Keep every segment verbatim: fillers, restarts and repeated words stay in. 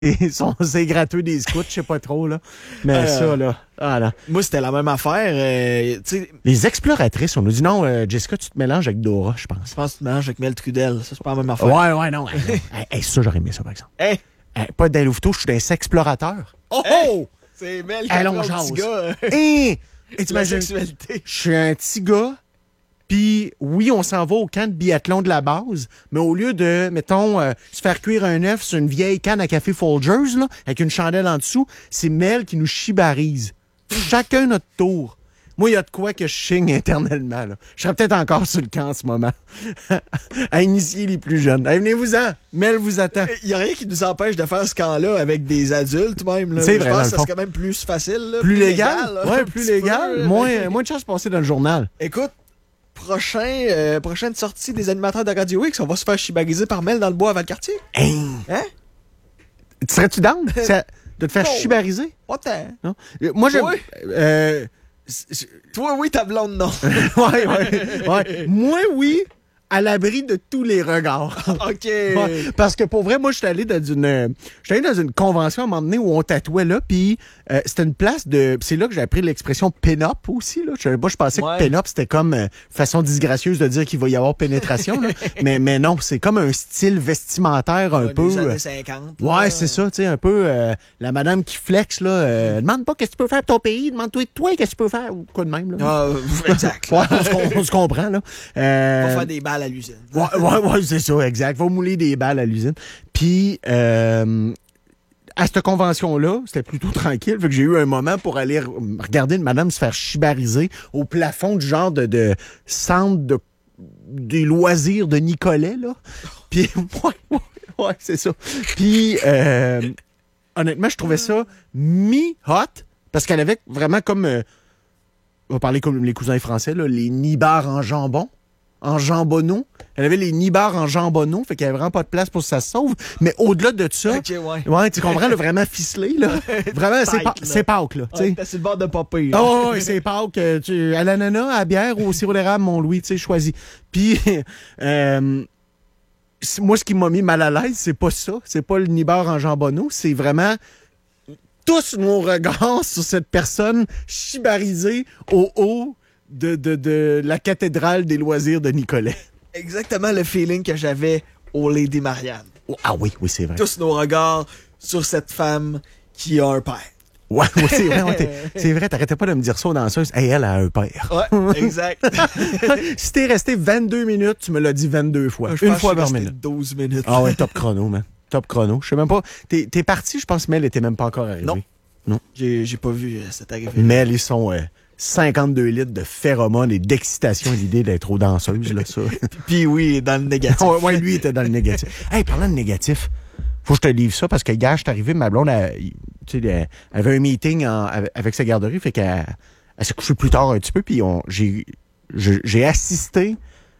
son, c'est gratteux des scouts, je sais pas trop, là. Mais euh, ça, là. Ah, là. Moi, c'était la même affaire. Euh, les exploratrices, on nous dit non, euh, Jessica, tu te mélanges avec Dora, je pense. Je pense que tu te mélanges avec Mel Trudel. Ça, c'est pas la même affaire. Ouais, ouais, non. hey, hey, ça, j'aurais aimé ça, par exemple. Hey. Hey, pas de Louveteau, je suis des explorateurs. Oh! Hey. C'est Mel qui est un petit gars. Hey. Et tu la sexualité. Je suis un petit gars. Puis, oui, on s'en va au camp de biathlon de la base, mais au lieu de, mettons, euh, se faire cuire un œuf sur une vieille canne à café Folgers, là, avec une chandelle en dessous, c'est Mel qui nous chibarise. Chacun notre tour. Moi, il y a de quoi que je chigne éternellement. Là. Je serais peut-être encore sur le camp en ce moment. À initier les plus jeunes. Hey, venez-vous-en. Mel vous attend. Il n'y a rien qui nous empêche de faire ce camp-là avec des adultes même. Là. C'est Je vrai, pense que ça serait quand même plus facile. Là, plus, plus légal. légal Oui, plus légal. Peu, moins, mais... moins de chances de passer dans le journal. Écoute, prochain, euh, prochaine sortie des animateurs de Radio X, on va se faire chibariser par Mel dans le bois avant le quartier. Hey. Hein? Serais-tu down de te faire non. chibariser? Pas tant. Non? Moi, je... Oui. Euh, Toi, oui, ta blonde, non. ouais, ouais, ouais. Moi, oui, à l'abri de tous les regards. OK. Ouais, parce que pour vrai, moi, je suis allé dans une, euh, j'étais allé dans une convention à un moment donné où on tatouait là, puis euh, c'était une place de, c'est là que j'ai appris l'expression pin-up aussi là. Je, moi, je pensais ouais. que pin-up c'était comme euh, façon disgracieuse de dire qu'il va y avoir pénétration, là. mais mais non, c'est comme un style vestimentaire un ouais, peu. Des années euh, cinquante. Ouais, c'est ça, tu sais, un peu euh, la madame qui flex là. Euh, demande pas qu'est-ce que tu peux faire pour ton pays, demande-toi toi qu'est-ce que tu peux faire ou quoi de même là. Ah, exact. Ouais, on, se, on se comprend là. Euh, on va faire des balles à l'usine. Ouais, ouais, ouais, c'est ça, exact. Va mouler des balles à l'usine. Puis, euh, à cette convention-là, c'était plutôt tranquille. Fait que j'ai eu un moment pour aller re- regarder une madame se faire chibariser au plafond du genre de, de centre de, des loisirs de Nicolet, là. Puis, ouais, ouais, ouais, c'est ça. Puis, euh, honnêtement, je trouvais ça mi-hot parce qu'elle avait vraiment comme, euh, on va parler comme les cousins français, là, les nibards en jambon. En jambonneau. Elle avait les nibards en jambonneau, fait qu'il n'y avait vraiment pas de place pour que ça se sauve. Mais au-delà de ça, OK, ouais. ouais, tu comprends, là, vraiment ficelé, là. Vraiment, c'est, pa- c'est Pâques, là. Ouais, t'as sur le bord de popper. Oh, ouais, c'est Pâques. euh, tu, à l'ananas, à la bière ou au sirop d'érable, mon Louis, tu sais, choisis. Puis, euh, moi, ce qui m'a mis mal à l'aise, c'est pas ça. C'est pas le nibard en jambonneau, c'est vraiment tous nos regards sur cette personne chibarisée au haut De, de, de la cathédrale des loisirs de Nicolet. Exactement le feeling que j'avais au Lady Marianne. Oh, ah oui, oui, c'est vrai. Tous nos regards sur cette femme qui a un père. Ouais, ouais, c'est vrai. Ouais, c'est vrai, t'arrêtais pas de me dire ça aux danseuses. Hey, elle a un père. Ouais, exact. Si t'es resté vingt-deux minutes, tu me l'as dit vingt-deux fois. Je Une pense fois que par je suis minute. resté douze minutes. Ah ouais, top chrono, man. Top chrono. Je sais même pas. T'es, t'es parti, je pense, Mel était même pas encore arrivé. Non. Non. J'ai, j'ai pas vu euh, cette arrivée. Mel, ils sont euh, cinquante-deux litres de phéromones et d'excitation à l'idée d'être aux danseuses, là, ça. Puis oui, dans le négatif. ouais, ouais, lui, il était dans le négatif. Hey, parlant de négatif, faut que je te livre ça parce que, gars, je suis arrivé, ma blonde, elle, tu sais, elle avait un meeting en, avec sa garderie, fait qu'elle elle s'est couchée plus tard un petit peu, puis on, j'ai, j'ai assisté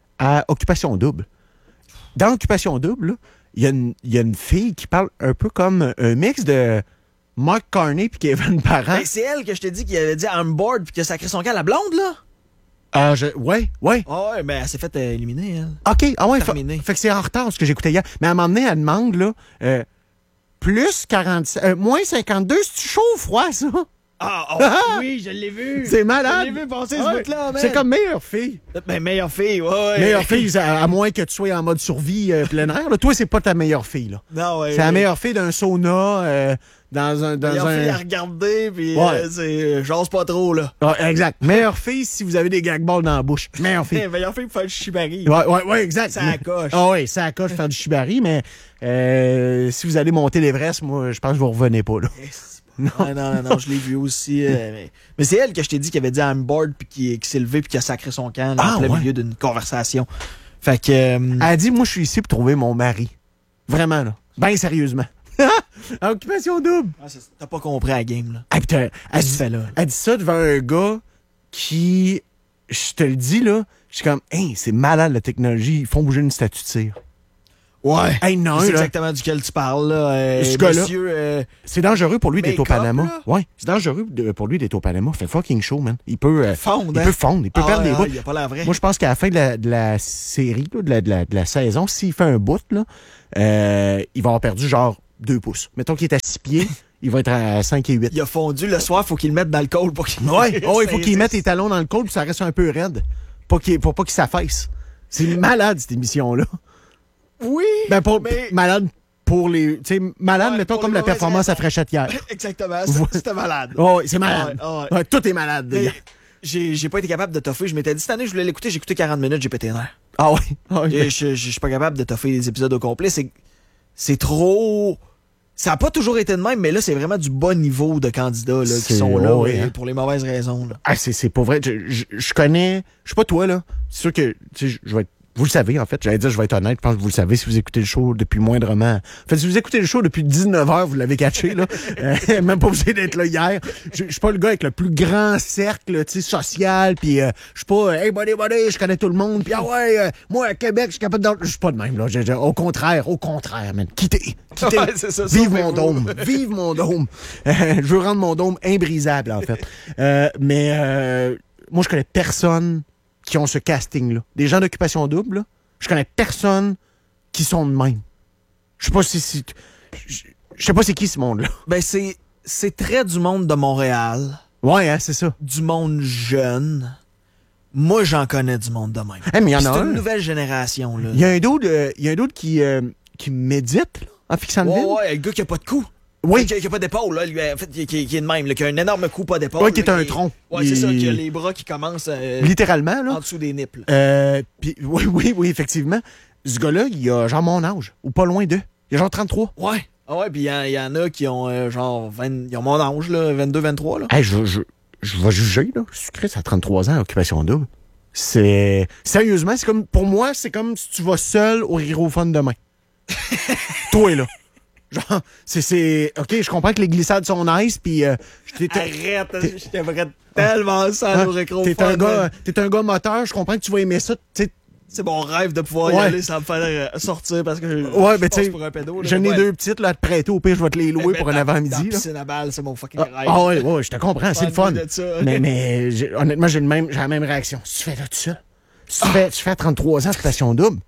à Occupation Double. Dans Occupation Double, il y, y a une fille qui parle un peu comme un mix de Mark Carney puis Kevin Parent. Ben, c'est elle que je t'ai dit qui avait dit I'm bored puis qui a sacré son camp à la blonde, là. Ah, je, ouais, ouais. Ah ouais, mais elle s'est fait euh, éliminer, elle. OK, ah ouais, fa- Terminé. fait que c'est en retard ce que j'écoutais hier. Mais à un moment donné, elle demande, là, euh, plus quarante, euh, moins cinquante-deux, c'est-tu chaud ou froid, ça? Ah, oh, oui, je l'ai vu. C'est malade. Je l'ai vu passer Ouais. ce bout-là, man. C'est comme meilleure fille. Ben, meilleure fille, ouais, ouais. Meilleure fille, à, à moins que tu sois en mode survie euh, plein air. Là. Toi, c'est pas ta meilleure fille, là. Non, ouais. C'est la ouais. meilleure fille d'un sauna, euh, dans un... Dans Meilleure un... fille à regarder, puis Ouais. euh, c'est... J'ose pas trop, là. Ouais, exact. Meilleure fille si vous avez des gag balls dans la bouche. Meilleure fille. Meilleure fille pour faire du shibari. Ouais, ouais, ouais, exact. Ça accroche. Ah ouais, ça accroche faire du shibari, mais euh, si vous allez monter l'Everest, moi, je pense que vous revenez pas, là. Yes. Non. Ah, non, non, non, je l'ai vu aussi. euh, mais mais c'est elle que je t'ai dit qui avait dit I'm bored puis qui, qui s'est levée puis qui a sacré son camp là, Ah, en plein ouais. milieu d'une conversation. Fait que. euh, Elle a dit, moi, je suis ici pour trouver mon mari. Vraiment, là. Ben sérieusement. En Occupation Double. ah, c'est- t'as pas compris la game, là. Ah, putain, elle, Qu'est-ce que dit, tu fais là? elle dit ça devant un gars qui, je te le dis, là, je suis comme, hey, c'est malade la technologie, ils font bouger une statue de cire. Ouais. Hey, non, C'est là, exactement duquel tu parles, là. Euh, Ce gars-là. monsieur, euh, c'est dangereux pour lui d'être au Make-up, Panama. là? Ouais, c'est dangereux de- pour lui d'être au Panama. Fait fucking chaud, man. Il peut, euh, fondre, il hein? peut fondre, il peut Ah, perdre ouais, des ah, bouts. il a pas l'air vrai. Moi, je pense qu'à la fin de la, de la série, là, de, la, de, la, de la saison, s'il fait un bout, là, euh, il va avoir perdu genre deux pouces. Mettons qu'il est à six pieds, il va être à cinq et huit. Il a fondu le soir, faut qu'il le mette dans le col pour qu'il... Ouais, oh, il faut qu'il mette les talons dans le col puis ça reste un peu raide. Pas qu'il, pour pas qu'il s'affaisse. C'est malade, cette émission-là. Oui, Ben, pour, mais... malade pour les... Tu sais, malade, Ouais, mettons, pour comme les la performance à Fréchette hier. Exactement, Ouais. c'était malade. Oh, c'est malade. Ouais, ouais. Ouais, tout est malade. Mais gars. j'ai, j'ai pas été capable de toffer. Je m'étais dit, cette année, je voulais l'écouter. J'ai écouté quarante minutes, j'ai pété les nerfs. Ah ouais. Ah ouais. Et je, je, je suis pas capable de toffer les épisodes au complet. C'est, c'est trop... Ça a pas toujours été de même, mais là, c'est vraiment du bas niveau de candidats là, qui C'est- sont là ouais, et hein. pour les mauvaises raisons. Là. Ah, c'est, c'est pas vrai. Je, je, je connais... Je sais pas toi, là. C'est sûr que... Tu sais, je- je vais être... Vous le savez, en fait. J'allais dire, je vais être honnête. Je pense que vous le savez si vous écoutez le show depuis moindrement. En fait, si vous écoutez le show depuis dix-neuf heures, vous l'avez catché, là. Euh, même pas obligé d'être là hier. Je je suis pas le gars avec le plus grand cercle, tu sais, social. Puis euh, je suis pas, hey, buddy, buddy, je connais tout le monde. Puis ah ouais, euh, moi, à Québec, je suis capable de... Je suis pas de même, là. Je- je- au contraire, au contraire, man. Quittez. Quittez. Ouais, c'est ça, Vive sauvez-vous. mon dôme. Vive mon dôme. Euh, je veux rendre mon dôme imbrisable, en fait. Euh, mais euh, moi, je connais personne qui ont ce casting-là. Des gens d'occupation double, là, je connais personne qui sont de même. Je sais pas si... si je je sais pas c'est qui ce monde-là. Ben, c'est, c'est très du monde de Montréal, Ouais, hein, c'est ça. du monde jeune. Moi, j'en connais du monde de même. Hey, mais il y en Puis a c'est un. une nouvelle génération. Là. Il y a un d'autre euh, il y a un d'autre qui, euh, qui médite là, en fixant le Ouais, vide. ouais, le gars qui a pas de cou. Oui. Qui a, qui a pas d'épaule, là. Lui, en fait, qui, qui, qui est de même, là, qui a un énorme coup, pas d'épaule. Ouais, qui est là, un tronc. Ouais, c'est Il- ça, qui a les bras qui commencent euh, Littéralement, en là. dessous des nippes. là. Euh, puis, oui, oui, oui, effectivement. Ce gars-là, il a genre mon âge, ou pas loin d'eux. Il a genre trente-trois. Ouais. Ah ouais, puis il y, y en a qui ont euh, genre vingt, ils ont mon âge, là, vingt-deux, vingt-trois, là. Hey, je, je, je vais juger, là. Je Chris à trente-trois ans, occupation double. C'est. Sérieusement, c'est comme. Pour moi, c'est comme si tu vas seul au Rire au Fun demain. Toi, là. Genre, c'est, c'est. OK, je comprends que les glissades sont nice, puis. Euh, je t'ai- Arrête, t'es- je t'aimerais tellement ça hein, au récro. t'es un gars, t'es un gars moteur, je comprends que tu vas aimer ça. Tu sais, C'est mon rêve de pouvoir y Ouais. aller sans me faire euh, sortir parce que je, Ouais, je mais passe tu sais, pour un pédo. là. j'en ai Ouais. deux petites là, à te prêter. Au pire, je vais te les louer Mais pour un dans- Dans avant-midi. la là. piscine à balles, c'est mon fucking Ah, rêve. ah ouais, ouais, je te comprends, c'est le fun. Parle-moi de ça. Mais, mais j'ai- honnêtement, j'ai, le même, j'ai la même réaction. Si tu fais là tout ça, si tu, fais, tu fais à trente-trois ans, occupation double.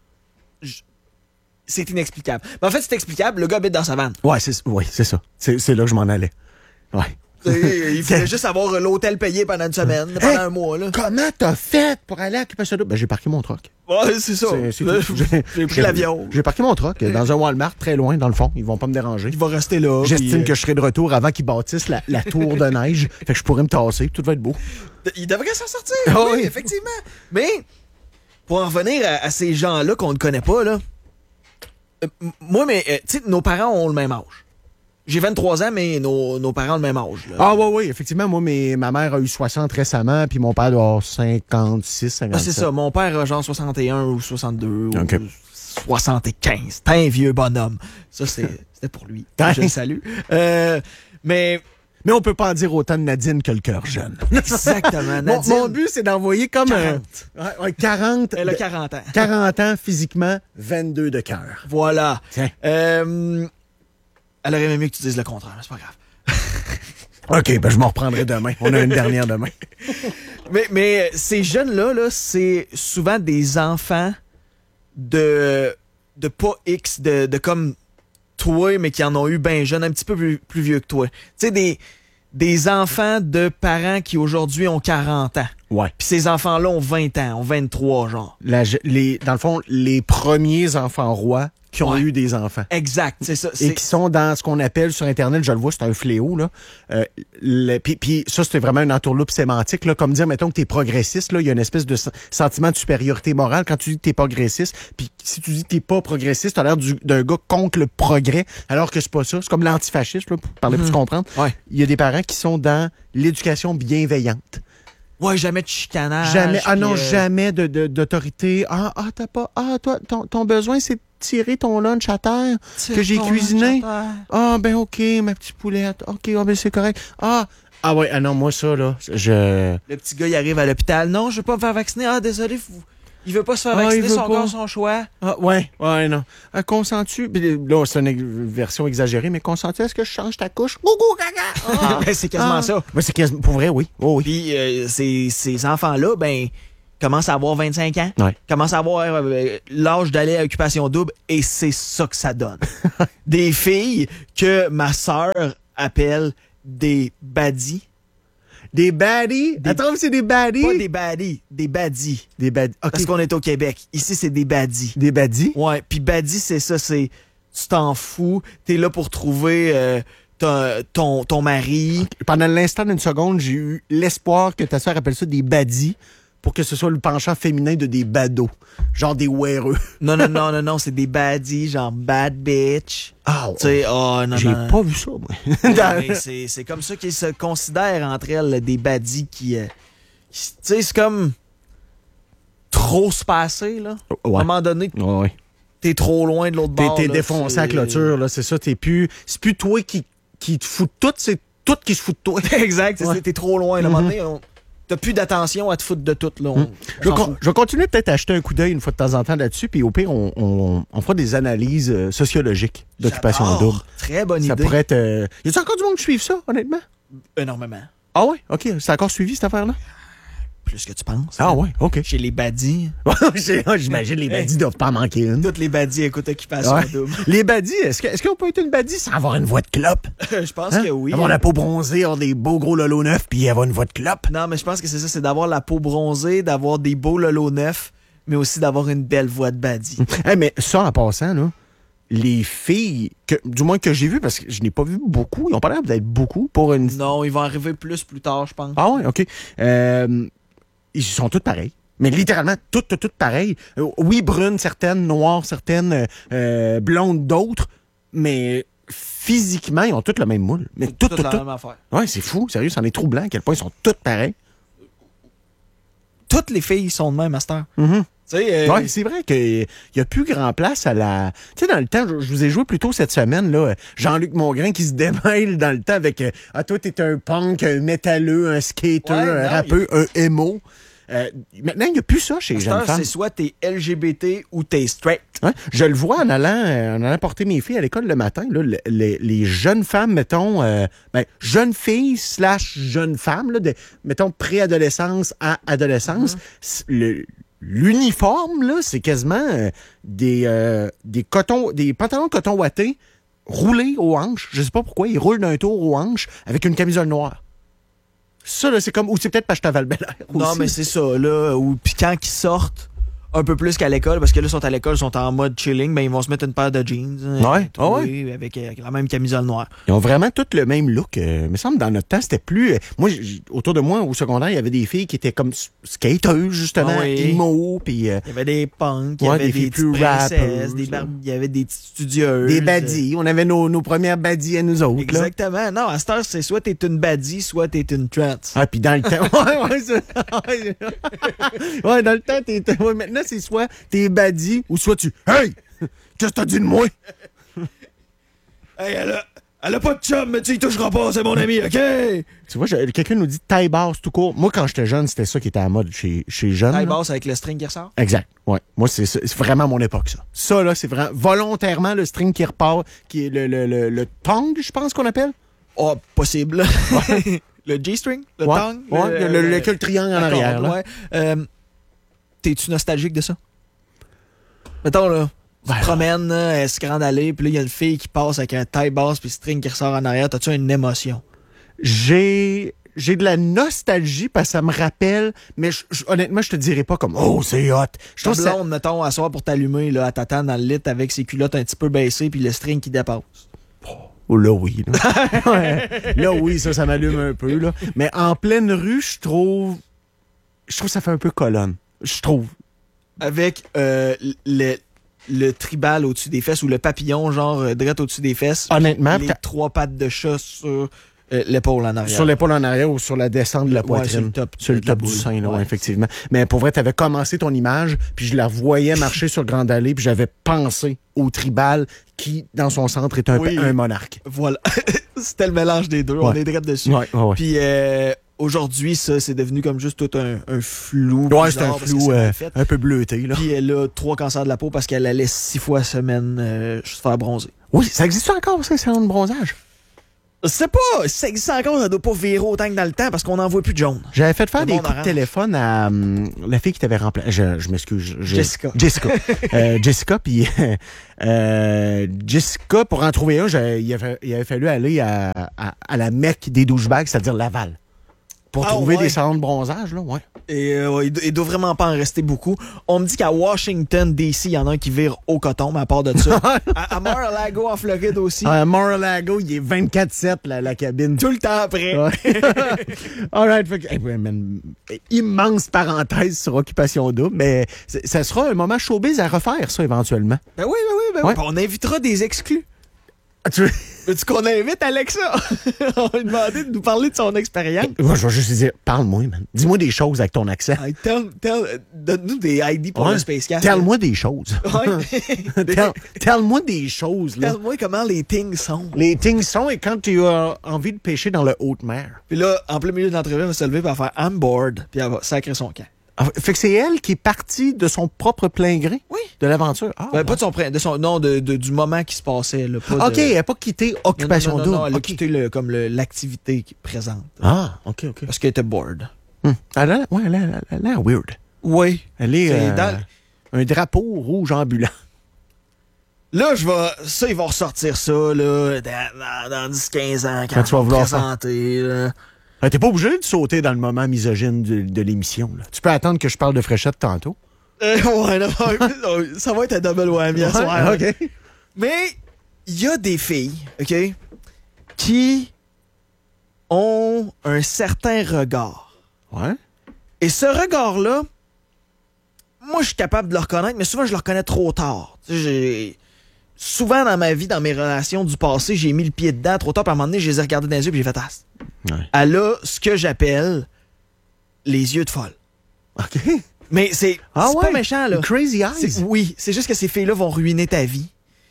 C'est inexplicable. Mais en fait, c'est explicable. Le gars habite dans sa vanne. Ouais, c'est, ouais, c'est ça. C'est, c'est là que je m'en allais. Ouais. Il fallait juste avoir l'hôtel payé pendant une semaine, pendant Hey, un mois. Là. Comment t'as fait pour aller à occupation double? Ben, j'ai parqué mon truck. Ouais, c'est ça. C'est, c'est Là, tout. J'ai pris l'avion. J'ai parqué mon truck dans un Walmart très loin, dans le fond. Ils vont pas me déranger. Il va rester là. J'estime puis, euh, que je serai de retour avant qu'ils bâtissent la, la tour de neige. Fait que je pourrais me tasser. Tout va être beau. Il devrait s'en sortir. Ah oui, oui. effectivement. Mais, pour en revenir à, à ces gens-là qu'on ne connaît pas, là, euh, m- moi, mais, euh, tu sais, nos parents ont le même âge. J'ai vingt-trois ans, mais nos, nos parents ont le même âge. Là. Ah, ouais, ouais, effectivement. Moi, mes, ma mère a eu soixante récemment, puis mon père doit avoir cinquante-six, Ah, cinquante-sept. c'est ça. Mon père a genre soixante et un ou soixante-deux Ok. ou soixante-quinze. T'es un vieux bonhomme. Ça, c'est- c'était pour lui. Je le salue. Euh, mais, Mais on peut pas en dire autant de Nadine que le cœur jeune. exactement. Mon, Nadine, mon but, c'est d'envoyer comme quarante. un... Ouais, ouais, quarante. Elle a quarante ans. quarante ans physiquement, vingt-deux de cœur. Voilà. Tiens. Euh, elle aurait aimé mieux que tu dises le contraire, mais c'est pas grave. OK, ben je m'en reprendrai demain. On a une dernière demain. Mais, mais ces jeunes-là, là, c'est souvent des enfants de, de pas X, de, de comme toi, mais qui en ont eu bien jeunes, un petit peu plus, plus vieux que toi. Tu sais, des, des enfants de parents qui aujourd'hui ont quarante ans. Ouais. Puis ces enfants-là ont vingt ans, ont vingt-trois, genre. La, les, dans le fond, les premiers enfants rois qui ont Ouais. eu des enfants. Exact, c'est ça. Et C'est, qui sont dans ce qu'on appelle sur Internet, je le vois, c'est un fléau, là. Euh, le- Puis puis ça, c'était vraiment une entourloupe sémantique, là. Comme dire, mettons que t'es progressiste, là, il y a une espèce de sen- sentiment de supériorité morale quand tu dis que t'es progressiste. Puis si tu dis que t'es pas progressiste, t'as l'air du- d'un gars contre le progrès, alors que c'est pas ça. C'est comme l'antifasciste, là, pour parler pour se comprendre. Ouais. Il y a des parents qui sont dans l'éducation bienveillante. ouais, jamais de chicanage. Jamais, ah non, puis, euh, jamais de, de- d'autorité. Ah, ah, t'as pas, ah, toi, ton, ton besoin, c'est de tirer ton lunch à terre tire que j'ai ton cuisiné. lunch à terre. Ah, ben OK, ma petite poulette. OK, ah, ben c'est correct. Ah, ah ouais, ah non, moi ça, là, je... Le petit gars, il arrive à l'hôpital. Non, je veux pas me faire vacciner. Ah, désolé, vous... il veut pas se faire Ah, vacciner, il veut son pas. corps, son choix. Ah, ouais, ouais, non. Ah, consens-tu? Puis là, c'est une ex- version exagérée, mais consens-tu, est-ce que je change ta couche? Gougou, gaga! Ah, Ben, c'est quasiment ah. ça. Ben, c'est quasiment, pour vrai, oui. Oh, oui. Puis euh, ces, ces enfants-là, ben, commencent à avoir vingt-cinq ans, Ouais. commencent à avoir euh, l'âge d'aller à Occupation Double, et c'est ça que ça donne. Des filles que ma sœur appelle des baddies. Des baddies? Des- Attends, c'est des baddies? Pas des baddies, des baddies. Des baddies. OK. Parce qu'on est au Québec. Ici, c'est des baddies. Des baddies? Ouais, puis baddies, c'est ça, c'est tu t'en fous, t'es là pour trouver euh, ton, ton, ton mari. Pendant l'instant d'une seconde, j'ai eu l'espoir que ta soeur appelle ça des baddies pour que ce soit le penchant féminin de des badauds. Genre des weareux. Non, non, non, non, non, c'est des baddies, genre bad bitch. Ah, Tu sais, oh non, j'ai non. pas vu ça, moi. Non, mais c'est, c'est comme ça qu'ils se considèrent entre elles, là, des baddies qui... euh, qui- tu sais, c'est comme trop se passer, là. À un Ouais. moment donné, Ouais, ouais. t'es trop loin de l'autre T'es, bord. t'es là, défoncé à la c'est- clôture, là, c'est ça. T'es plus. C'est plus toi qui, qui te fout de tout, c'est tout qui se fout de toi. Exact, c'est Ouais. ça, t'es trop loin. là. À un moment donné, on- t'as plus d'attention à te foutre de tout, là. On- Mm. Je, on vais s'en con- fout. je vais continuer peut-être à acheter un coup d'œil une fois de temps en temps là-dessus, puis au pire, on, on, on fera des analyses euh, sociologiques d'occupation J'adore. double. Très bonne Ça idée. pourrait être. Euh... Y a-t-il encore du monde qui suive ça, honnêtement? Énormément. Ah ouais? OK. C'est encore suivi, cette affaire-là? Plus que tu penses. Ah ouais, OK. Chez les baddies, J'ai- J'imagine les baddies doivent pas en manquer une. toutes les baddies écoutent Occupation Ouais. Double. Les baddies, est-ce que- est-ce qu'on peut être une badie sans avoir une voix de clope? Je pense Hein? que oui. Avoir la peau bronzée, avoir des beaux gros lolos neufs, puis avoir une voix de clope. Non, mais je pense que c'est ça, c'est d'avoir la peau bronzée, d'avoir des beaux lolos neufs, mais aussi d'avoir une belle voix de badie. Hey, mais ça, en passant, là, les filles, que, du moins que j'ai vues, parce que je n'ai pas vu beaucoup, ils ont pas l'air d'être beaucoup pour une... Non, ils vont arriver plus plus tard, je pense. Ah ouais, OK. Euh, ils sont toutes pareilles. Mais littéralement, toutes, toutes, toutes pareilles. Euh, oui, brunes, certaines, noires, certaines, euh, blondes, d'autres, mais physiquement, ils ont toutes le même moule. Mais toutes, Toute toutes, la toutes. même affaire. Ouais, c'est fou, sérieux, c'en est troublant à quel point ils sont toutes pareilles. Toutes les filles sont de même, Master. Mhm. Tu sais, euh, Ouais, c'est vrai qu'il n'y a plus grand place à la... Tu sais, dans le temps, je, je vous ai joué plus tôt cette semaine, là, Jean-Luc Mongrain qui se démêle dans le temps avec euh, « Ah, toi, t'es un punk, un métalleux, un skater, Ouais, un non, rappeur, un émo. Euh, maintenant, il n'y a plus ça chez les jeunes Master, femmes. c'est soit t'es L G B T ou t'es straight. Ouais, je le vois en allant, euh, en allant porter mes filles à l'école le matin. Là, le- les, les jeunes femmes, mettons, euh, ben, jeunes filles slash jeunes femmes, là, de, mettons préadolescence à adolescence, c- le- l'uniforme, là, c'est quasiment euh, des, euh, des, cotons, des pantalons de coton ouaté roulés aux hanches. Je sais pas pourquoi, ils roulent d'un tour aux hanches avec une camisole noire. Ça, là, c'est comme... Ou c'est peut-être parce que j'étais à Val-Bélair Non, aussi. mais c'est ça, là. Ou puis quand ils sortent un peu plus qu'à l'école, parce que là, ils sont à l'école, ils sont en mode chilling, ben ils vont se mettre une paire de jeans. hein, Ouais, troués, ah Avec, euh, avec la même camisole noire. Ils ont vraiment tous le même look. Euh, il me semble dans notre temps, c'était plus... euh, moi, j- autour de moi, au secondaire, il y avait des filles qui étaient comme s- skateuses, justement, Ah oui. emo, puis euh, Il y avait des punks, il y Ouais, avait des des, filles petites plus princesses, rappeuses, des là. bar- il y avait des petites studieuses. des baddies. On avait nos, nos premières baddies à nous autres. Là. Exactement. Non, à cette heure, c'est soit t'es une baddie, soit t'es une trans. Ah, puis dans le temps... ouais, ouais, c'est- ouais, ouais, dans le temps, t'es... t'es- ouais, maintenant, c'est soit t'es baddie ou soit tu... Hey! Qu'est-ce que t'as dit de moi? Hey, elle a, elle a pas de chum, mais tu y toucheras pas, c'est mon ami, OK? Tu vois, je- quelqu'un nous dit taille basse tout court. Moi, quand j'étais jeune, c'était ça qui était à la mode chez, chez les jeunes. Taille là. basse avec le string qui ressort. Exact. Ouais. Moi, c'est ça- c'est vraiment mon époque, ça. Ça, là, c'est vraiment volontairement le string qui repart, qui est le, le, le, le tongue, je pense qu'on appelle. Oh, possible. Le G-string, le Ouais. tongue. Ouais, le, le, le- le triangle en la arrière, corde, là. ouais. Euh, T'es-tu nostalgique de ça? Mettons, là, tu Ben, te promènes, là, elle se grande allée, puis là, il y a une fille qui passe avec un taille basse puis string qui ressort en arrière. T'as-tu une émotion? J'ai, j'ai de la nostalgie parce que ça me rappelle, mais je- je- honnêtement, je te dirais pas comme, oh, c'est hot. Je Ta trouve ça... blonde, mettons, à soir pour t'allumer, là, à t'attendre dans le lit avec ses culottes un petit peu baissées puis le string qui dépasse. Oh, là, oui. Là, Ouais. Là, oui, ça, ça m'allume un peu, là. Mais en pleine rue, je trouve, je trouve que ça fait un peu colonne. Je trouve. Avec euh, le, le tribal au-dessus des fesses ou le papillon, genre, euh, direct au-dessus des fesses. Honnêtement, Les t'as- trois pattes de chat sur euh, l'épaule en arrière. sur l'épaule en arrière ou sur la descente de la Ouais, poitrine. sur le top Sur le de la top du boule. sein, là, ouais, Ouais. effectivement. Mais pour vrai, t'avais commencé ton image, puis je la voyais marcher sur Grande Allée, puis j'avais pensé au tribal qui, dans son centre, est un, Oui. un monarque. Voilà. C'était le mélange des deux. On Ouais. est direct dessus. Ouais, ouais, ouais. Puis euh, aujourd'hui, ça, c'est devenu comme juste tout un, un flou. Ouais, bizarre c'est un parce que flou c'est mal euh, fait. un peu bleuté, là. Puis elle a trois cancers de la peau parce qu'elle allait six fois semaine euh, se faire bronzer. Oui, ça existe encore, ça, le salon de bronzage? Je sais pas, si ça existe encore, ça doit pas virer autant que dans le temps parce qu'on n'en voit plus de jaune. J'avais fait faire Le des monde coups de orange. téléphone à hum, la fille qui t'avait remplacé. Je, je m'excuse. je- Jessica. Jessica. Euh, Jessica, puis euh, Jessica, pour en trouver un, j'ai- il, avait, il avait fallu aller à, à, à la Mecque des douchebags, c'est-à-dire Laval. Pour Ah, trouver ouais. des salons de bronzage, là, ouais. Et euh, ouais, il, do- il doit vraiment pas en rester beaucoup. On me dit qu'à Washington, D C, il y en a un qui vire au coton, mais à part de ça. à, à Mar-a-Lago, en Floride aussi. À Mar-a-Lago, il est vingt-quatre sept, la, la cabine. Tout le temps après. Ouais. All right. Fait que, hey, ouais, man, immense parenthèse sur Occupation Double, mais c'est- ça sera un moment showbiz à refaire, ça, éventuellement. Ben oui, ben oui, ben oui. Ouais. Puis on invitera des exclus. Ah, tu... Veux-tu qu'on invite Alexa? On va lui demander de nous parler de son expérience. Moi, je vais juste lui dire, parle-moi, man. Dis-moi des choses avec ton accent. Hey, tell- tell- Donne-nous des I D pour Ouais. le Spacecast. Tell-moi des choses. Ouais. Tell- Tell-moi des choses, là. Tell-moi comment les things sont. Les things sont et quand tu as envie de pêcher dans le haute mer. Puis là, en plein milieu de l'entrevue, elle va se lever et elle va faire I'm bored. Puis elle va sacrer son camp. Ah, fait que c'est elle qui est partie de son propre plein gré Oui. de l'aventure. Ah, Ben, ouais. pas de son, pré- de son non, de, de- du moment qui se passait. Là, pas OK, de... elle n'a pas quitté Occupation non, non, non, Double. non, elle a OK. quitté le, comme le- l'activité qui- présente. Ah, OK, OK. Parce qu'elle était bored. Hmm. Elle a, ouais, elle a, elle a- elle a l'air weird. Oui. Elle est, C'est euh, dans- un drapeau rouge ambulant. Là, je vais. Ça, ils vont ressortir ça, là, dans, dans, dans dix quinze ans, quand, Quand tu vas ils vont vouloir présenter, là. Ah, T'es pas obligé de sauter dans le moment misogyne de, de l'émission. Là. Tu peux attendre que je parle de fréchette tantôt. Euh, ouais, non, ça va être un double whammy à soir. Ouais, OK. Mais il y a des filles, OK, qui ont un certain regard. Ouais. Et ce regard-là, moi, je suis capable de le reconnaître, mais souvent, je le reconnais trop tard. Tu sais, j'ai- Souvent, dans ma vie, dans mes relations du passé, j'ai mis le pied dedans trop tard, puis à un moment donné, je les ai regardés dans les yeux, puis j'ai fait « Ah, Ouais. elle a ce que j'appelle les yeux de folle. » OK. Mais c'est Ah c'est ouais? pas méchant, là. Crazy C'est- Eyes. Oui, c'est juste que ces filles-là vont ruiner ta vie.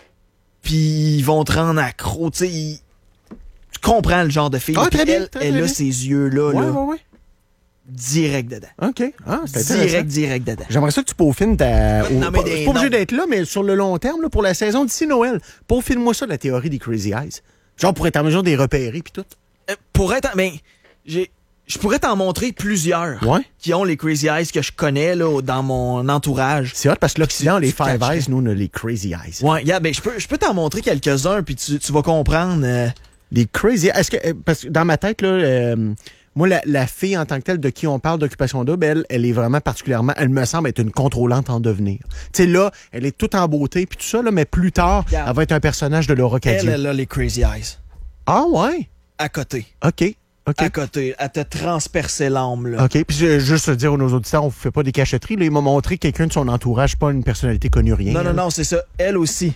Puis ils vont te rendre accro. Tu sais, ils- tu comprends le genre de fille. Ah, Puis très bien, elle, très, elle très a bien. ces yeux-là, Ouais, là, ouais, ouais. direct dedans. OK. Ah, c'est intéressant. Direct, direct dedans. J'aimerais ça que tu peaufines ta. te au- nommer pas- des C'est pas obligé noms. d'être là, mais sur le long terme, là, pour la saison d'ici Noël, peaufine-moi ça, la théorie des Crazy Eyes. Genre pour être en mesure de les repérer puis tout. Euh, pour être... Mais j'ai... Je pourrais t'en montrer plusieurs Ouais. qui ont les Crazy Eyes que je connais là, dans mon entourage. C'est hot parce que l'Occident, Tu- les tu Five catcherais. Eyes, nous, on a les Crazy Eyes. Ouais, yeah, ben, je peux, je peux t'en montrer quelques-uns, puis tu, tu vas comprendre. euh, Les Crazy Est-ce que. euh, Parce que dans ma tête, là. euh, moi, la, la fille en tant que telle de qui on parle d'Occupation Double, elle, elle est vraiment particulièrement, elle me semble être une contrôlante en devenir. Tu sais, là, elle est toute en beauté puis tout ça, là, mais plus tard, Regarde. elle va être un personnage de Laura elle, Cadieux. elle a les Crazy Eyes. Ah ouais? À côté. OK. OK. À côté. Elle te transpercer l'âme, là. OK. Puis je- juste dire à nos auditeurs, on ne fait pas des cachotteries. Là, il m'a montré quelqu'un de son entourage, pas une personnalité connue, rien. Non, non, elle. non, c'est ça. Elle aussi.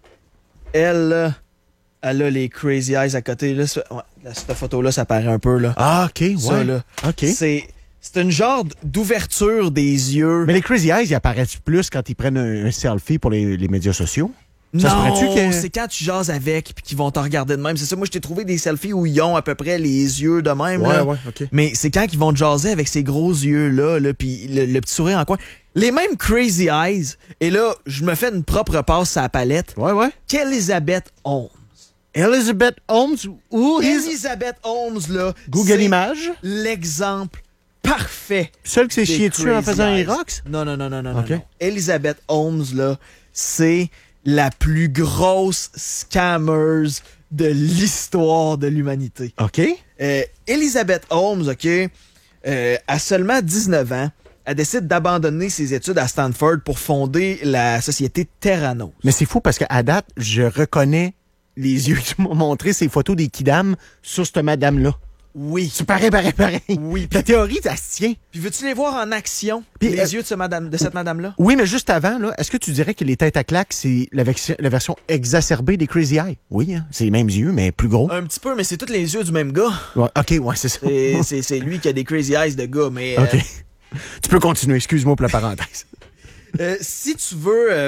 Elle, là, elle a les Crazy Eyes à côté. Là, c'est- ouais, là, cette photo-là, ça paraît un peu, là. Ah, OK, ouais. Ça, là. OK. C'est, c'est une genre d'ouverture des yeux. Mais les Crazy Eyes, ils apparaissent plus quand ils prennent un, un selfie pour les, les médias sociaux. Ça se non, pourrait-tu que- c'est quand tu jases avec puis qu'ils vont te regarder de même. C'est ça, moi, je t'ai trouvé des selfies où ils ont à peu près les yeux de même. Ouais, là. ouais, OK. Mais c'est quand ils vont te jaser avec ces gros yeux-là, là, puis le, le petit sourire en coin. Les mêmes Crazy Eyes. Et là, je me fais une propre passe à la palette. Ouais, ouais. Qu'Elizabeth Holmes. Elizabeth Holmes ou is Elizabeth Holmes, là. Google c'est Images. l'exemple parfait. Celle qui s'est des chiée dessus en Crazy faisant un Eyes. rocks? Non, non, non, non, non, Ok. non. Elizabeth Holmes, là, c'est la plus grosse scammers de l'histoire de l'humanité. OK. Euh, Elizabeth Holmes, OK, euh, à seulement dix-neuf ans, elle décide d'abandonner ses études à Stanford pour fonder la société Terranos. Mais c'est fou parce qu'à date, je reconnais les yeux qui m'ont montré ces photos des kidam sur cette madame-là. Oui. C'est pareil, pareil, pareil. Oui. La théorie, ça se tient. Puis veux-tu les voir en action, Puis, les euh, yeux de, ce madame, de cette madame-là? Oui, mais juste avant, là, est-ce que tu dirais que les têtes à claques, c'est la, vexi- la version exacerbée des Crazy Eyes? Oui, hein, c'est les mêmes yeux, mais plus gros. Un petit peu, mais c'est tous les yeux du même gars. Ouais, OK, ouais, c'est ça. C'est- C'est c'est lui qui a des crazy eyes de gars, mais... euh, OK. Tu peux continuer, excuse-moi pour la parenthèse. Euh, si tu veux euh,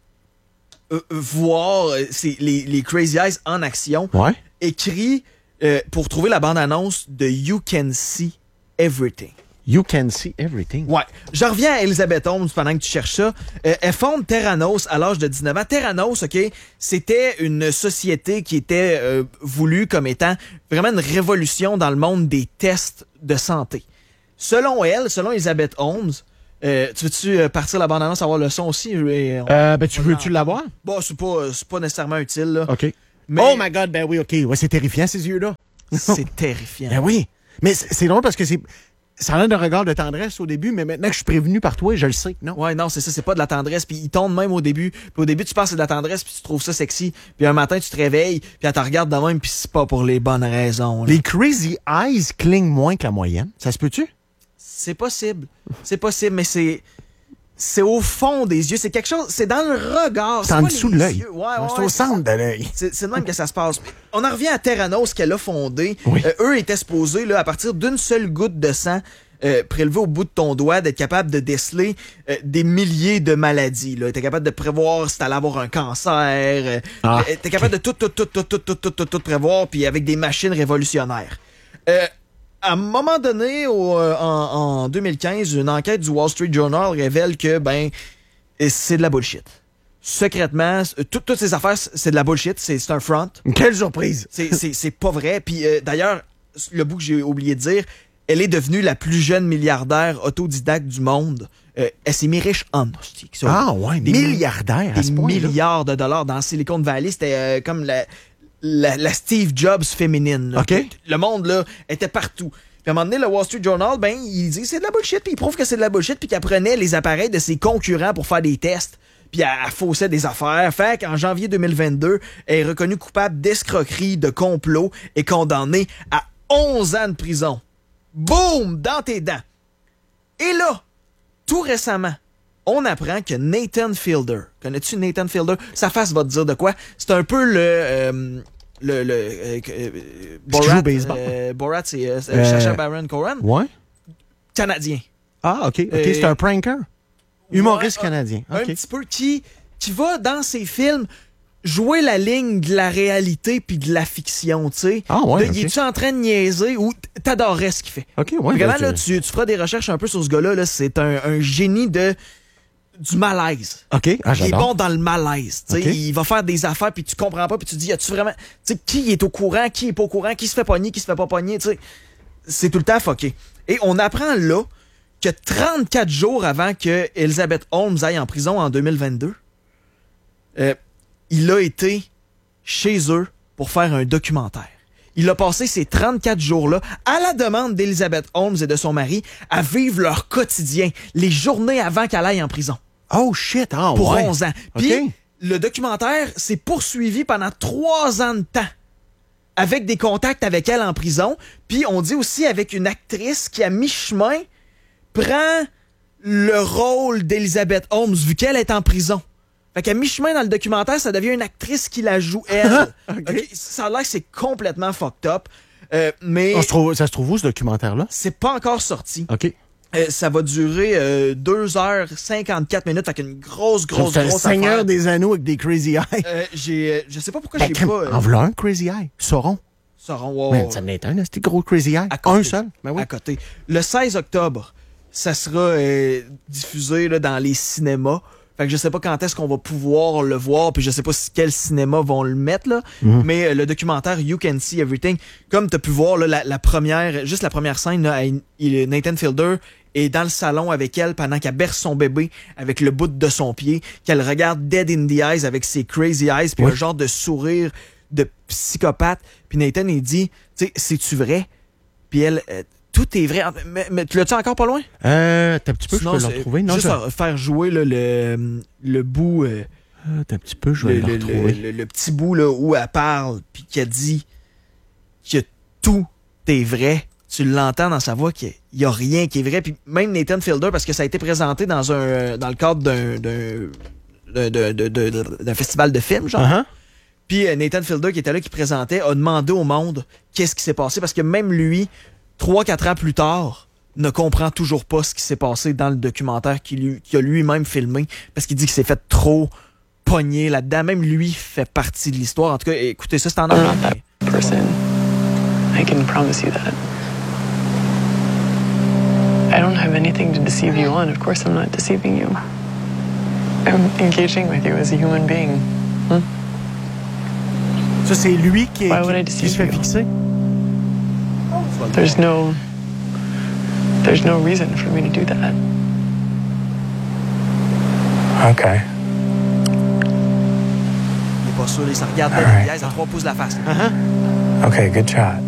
euh, voir euh, c'est les, les Crazy Eyes en action, Ouais. écris euh, pour trouver la bande-annonce de You Can See Everything. You can see everything. Ouais. Je reviens à Elizabeth Holmes pendant que tu cherches ça. Euh, elle fonde Theranos à l'âge de dix-neuf ans. Theranos, OK, c'était une société qui était euh, voulue comme étant vraiment une révolution dans le monde des tests de santé. Selon elle, selon Elizabeth Holmes, euh, tu veux-tu euh, partir la bande-annonce, avoir le son aussi? Et on, Euh, ben, tu veux-tu l'avoir? Bon, c'est pas, c'est pas nécessairement utile, là. OK. Mais Oh my God, ben oui, OK. Ouais, c'est terrifiant, ces yeux-là. c'est terrifiant. Ben oui. Mais c'est c'est drôle parce que c'est... Ça a l'air d'un regard de tendresse au début, mais maintenant que je suis prévenu par toi, je le sais, non? Ouais, non, c'est ça, c'est pas de la tendresse. Puis il tombe même au début. Puis au début, tu penses que c'est de la tendresse, puis tu trouves ça sexy. Puis un matin, tu te réveilles, puis elle te regarde de même, puis c'est pas pour les bonnes raisons. Là. Les crazy eyes clignent moins que la moyenne. Ça se peut-tu? C'est possible. C'est possible, mais c'est... C'est au fond des yeux. C'est quelque chose... C'est dans le regard. C'est en pas dessous les de l'œil. yeux. Ouais, C'est ouais, au centre de l'œil. C'est, c'est de même que ça se passe. On en revient à Theranos qu'elle a fondé. Oui. Euh, eux étaient supposés, là, à partir d'une seule goutte de sang euh, prélevée au bout de ton doigt, d'être capable de déceler euh, des milliers de maladies. Là. T'es capable de prévoir si t'allais avoir un cancer. Euh, Ah, euh, t'es capable de tout, tout, tout, tout, tout, tout, tout, tout, tout prévoir, puis avec des machines révolutionnaires. Euh, à un moment donné, au, euh, en, en deux mille quinze, une enquête du Wall Street Journal révèle que, ben, c'est de la bullshit. Secrètement, tout, toutes ces affaires, c'est de la bullshit. C'est, c'est un front. Quelle surprise! C'est, c'est, c'est pas vrai. Puis euh, d'ailleurs, le bout que j'ai oublié de dire, elle est devenue la plus jeune milliardaire autodidacte du monde. Euh, elle s'est mis riche en hostie. Ah ouais, Des milliardaire à Des ce point-là. milliards de dollars dans Silicon Valley. C'était euh, comme la, la, la Steve Jobs féminine. Là. OK. Le monde, là, était partout. Puis à un moment donné, le Wall Street Journal, ben, il dit c'est de la bullshit, puis il prouve que c'est de la bullshit, puis qu'il prenait les appareils de ses concurrents pour faire des tests, puis elle, elle faussait des affaires. Fait qu'en janvier deux mille vingt-deux, elle est reconnue coupable d'escroquerie, de complot, et condamnée à onze ans de prison. Boum! Dans tes dents. Et là, tout récemment, on apprend que Nathan Fielder, connais-tu Nathan Fielder? Sa face va te dire de quoi? C'est un peu le... Euh, le, le euh, euh, Borat, euh, Borat, c'est euh, euh, Sacha Baron Cohen. Ouais. Canadien. Ah, OK. OK, Euh, c'est un pranker. Humoriste Ouais, canadien. Un OK. petit peu qui, qui va, dans ses films, jouer la ligne de la réalité puis de la fiction, tu sais. Ah ouais, De, ok. Il est-tu en train de niaiser ou t'adorerais ce qu'il fait? OK, ouais. Vraiment, ben, là, tu- tu, tu feras des recherches un peu sur ce gars-là. Là, c'est un, un génie de du malaise. OK, ah, Il est j'adore. bon dans le malaise. tu sais. Ok. Il va faire des affaires puis tu comprends pas puis tu te dis, as-tu vraiment... Tu sais, qui est au courant, qui est pas au courant, qui se fait pogner, qui se fait pas pogner, tu sais. C'est tout le temps fucké. Et on apprend là que trente-quatre jours avant que Elizabeth Holmes aille en prison en deux mille vingt-deux, euh, il a été chez eux pour faire un documentaire. Il a passé ces trente-quatre jours-là, à la demande d'Elizabeth Holmes et de son mari, à vivre leur quotidien, les journées avant qu'elle aille en prison. Oh shit, ah Pour ouais. onze ans. Puis OK. le documentaire s'est poursuivi pendant trois ans de temps, avec des contacts avec elle en prison. Puis on dit aussi avec une actrice qui, à mi-chemin, prend le rôle d'Elizabeth Holmes, vu qu'elle est en prison. Fait qu'à mi-chemin dans le documentaire, ça devient une actrice qui la joue, elle. OK. Ok, ça a l'air que c'est complètement fucked up. Euh, mais On se trouve, ça se trouve où, ce documentaire-là? c'est pas encore sorti. OK. Euh, ça va durer euh, deux heures cinquante-quatre minutes, avec une grosse, grosse, C'est un grosse Seigneur affaire. des Anneaux avec des crazy eyes. Euh, j'ai, euh, je sais pas pourquoi Ben, j'ai crème, pas... euh, en voilà un crazy eye. Sauron. Sauron, wow, Man, ça n'est un, c'était gros crazy eye. À côté. Un seul. Ben oui. à côté. Le seize octobre, ça sera euh, diffusé là, dans les cinémas. Fait que je sais pas quand est-ce qu'on va pouvoir le voir, puis je sais pas si quel cinéma vont le mettre, là. Mhm. Mais euh, le documentaire You Can See Everything, comme t'as pu voir là, la, la première, juste la première scène, là, il- il- Nathan Fielder est dans le salon avec elle pendant qu'elle berce son bébé avec le bout de son pied, qu'elle regarde Dead in the Eyes avec ses crazy eyes, puis Oui. un genre de sourire de psychopathe. Puis Nathan, il dit, tu sais, c'est-tu vrai? Puis elle, euh, tout est vrai. Mais, mais tu l'as-tu encore pas loin? Euh, t'as un petit peu, Sinon, je peux le c'est retrouver. Non, juste je... à faire jouer là, le, le bout, euh, Ah, t'as un petit peu, je vais le, le, le- retrouver. le- le petit bout là, où elle parle, puis qu'elle dit que tout est vrai. Tu l'entends dans sa voix qu'il n'y a rien qui est vrai. Puis même Nathan Fielder, parce que ça a été présenté dans un dans le cadre d'un d'un d'un- d'un- d'un- d'un- d'un festival de films, genre. Uh-huh. Puis euh, Nathan Fielder, qui était là, qui présentait, a demandé au monde qu'est-ce qui s'est passé, parce que même lui, trois quatre ans plus tard, ne comprend toujours pas ce qui s'est passé dans le documentaire qu'il lui- qu'il a lui-même filmé, parce qu'il dit qu'il s'est fait trop pogner là-dedans. Même lui fait partie de l'histoire. En tout cas, écoutez ça, c'est en I'm not anglais. that person. I can promise you that. I don't have anything to deceive you on. Of course I'm not deceiving you. I'm engaging with you as a human being. Hmm? Ça, c'est lui qui, Why would I qui, qui deceive se fait you? fixer. There's no... There's no reason for me to do that. Okay. Il est pas sûr, il se regarde dans Alright. les pièces à trois pouces de la face. Okay, good shot.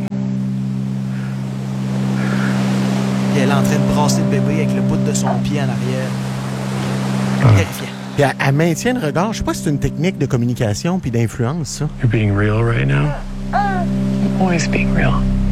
Puis elle est en train de brasser le bébé avec le bout de son pied en arrière. Terrifiant. Puis elle, elle maintient le regard. Je sais pas si c'est une technique de communication puis d'influence, ça. You're being real right now? I'm always being real.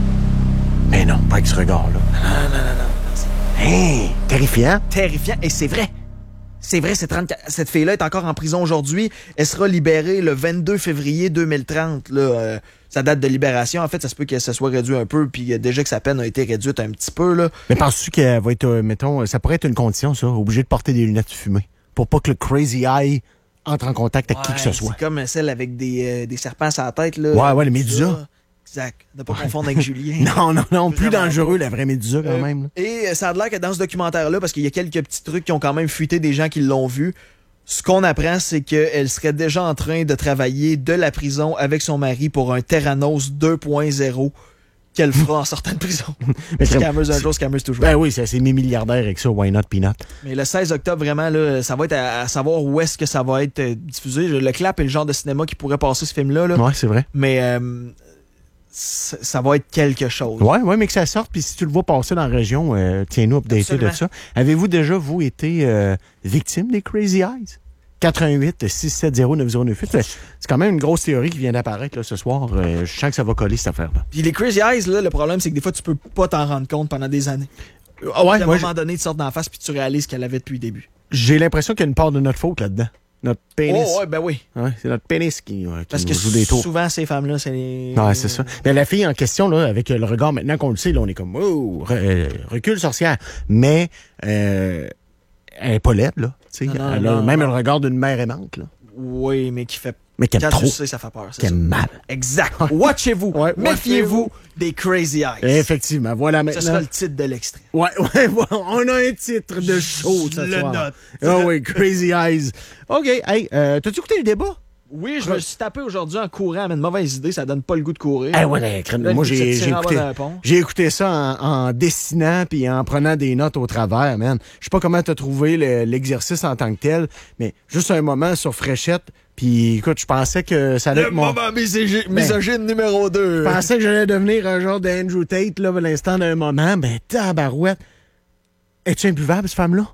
Mais non, pas avec ce regard-là. Non, non, non, non. Hey, terrifiant. Terrifiant. Et c'est vrai. C'est vrai, cette, trente cette fille-là est encore en prison aujourd'hui. Elle sera libérée le vingt-deux février deux mille trente. Là, euh, sa date de libération. En fait, ça se peut qu'elle se soit réduite un peu, puis euh, déjà que sa peine a été réduite un petit peu. Là. Mais penses-tu qu'elle va être, euh, mettons, ça pourrait être une condition, ça, obligé de porter des lunettes fumées pour pas que le crazy eye entre en contact avec qui que ce soit. C'est comme celle avec des, euh, des serpents à la tête. Là, Ouais, ouais, les médusas. Exact. Ne pas confondre avec Julien. Non, non, non, plus Vraiment dangereux, la vraie médusa, quand Euh, même. Là. Et euh, ça a l'air que dans ce documentaire-là, parce qu'il y a quelques petits trucs qui ont quand même fuité des gens qui l'ont vu, ce qu'on apprend, c'est qu'elle serait déjà en train de travailler de la prison avec son mari pour un Terranos deux point zéro qu'elle fera en sortant de prison. Mais c'est- Scammeuse un jour, scammeuse toujours. Ben oui, c'est c'est mes milliardaires avec ça, why not, peanut. Mais le seize octobre, vraiment, là, ça va être à, à savoir où est-ce que ça va être euh, diffusé. Le Clap est le genre de cinéma qui pourrait passer ce film-là. Là. Ouais, c'est vrai. Mais euh, ça, ça va être quelque chose. Ouais, ouais, mais que ça sorte, puis si tu le vois passer dans la région, euh, tiens-nous updaté Absolument. de ça. Avez-vous déjà, vous, été euh, victime des Crazy Eyes? quatre un huit six sept zéro neuf zéro neuf huit. C'est c'est quand même une grosse théorie qui vient d'apparaître là, ce soir. Euh, je sens que ça va coller, cette affaire-là. Puis les Crazy Eyes, là, le problème, c'est que des fois, tu peux pas t'en rendre compte pendant des années. Ah ouais, à un moi, moment donné, tu sortes d'en face puis tu réalises qu'elle avait depuis le début. j'ai l'impression qu'il y a une part de notre faute là-dedans. Notre pénis. Oh, ouais, ben oui. Ouais, c'est notre pénis qui, ouais, qui Parce nous que joue des tours. souvent, ces femmes-là, c'est les. Ouais, c'est ça. Mais la fille en question, là, avec le regard, maintenant qu'on le sait, là, on est comme, oh, re- euh, recule sorcière. Mais, euh, elle est pas laide, là. Tu sais, Non, non, elle a non, même non. le regard d'une mère aimante, là. Oui, mais qui fait. Mais qui aime Quand trop. tu sais, ça fait peur. c'est Qui aime ça. mal. Exact. Watchez-vous. Ouais, Méfiez-vous des Crazy Eyes. Effectivement. Voilà Ce maintenant. sera le titre de l'extrait. Ouais, ouais, ouais, on a un titre de show ce le soir. note. Ah oui, Crazy Eyes. OK, hey, euh, t'as-tu écouté le débat? Oui, je me suis tapé aujourd'hui en courant, mais une mauvaise idée, ça donne pas le goût de courir. Eh ouais, la crème. Là, Moi, il faut j'ai se j'ai tirer en bas écouté, d'un pont. j'ai écouté ça en, en dessinant puis en prenant des notes au travers, man. Je sais pas comment t'as trouvé le- l'exercice en tant que tel, mais juste un moment sur Fréchette, puis écoute, je pensais que ça allait Le être mon... moment misogyne, misogyne numéro deux. Je pensais que j'allais devenir un genre d'Andrew Tate, là, à l'instant d'un moment. Ben, tabarouette. Es-tu imbuvable, cette femme-là?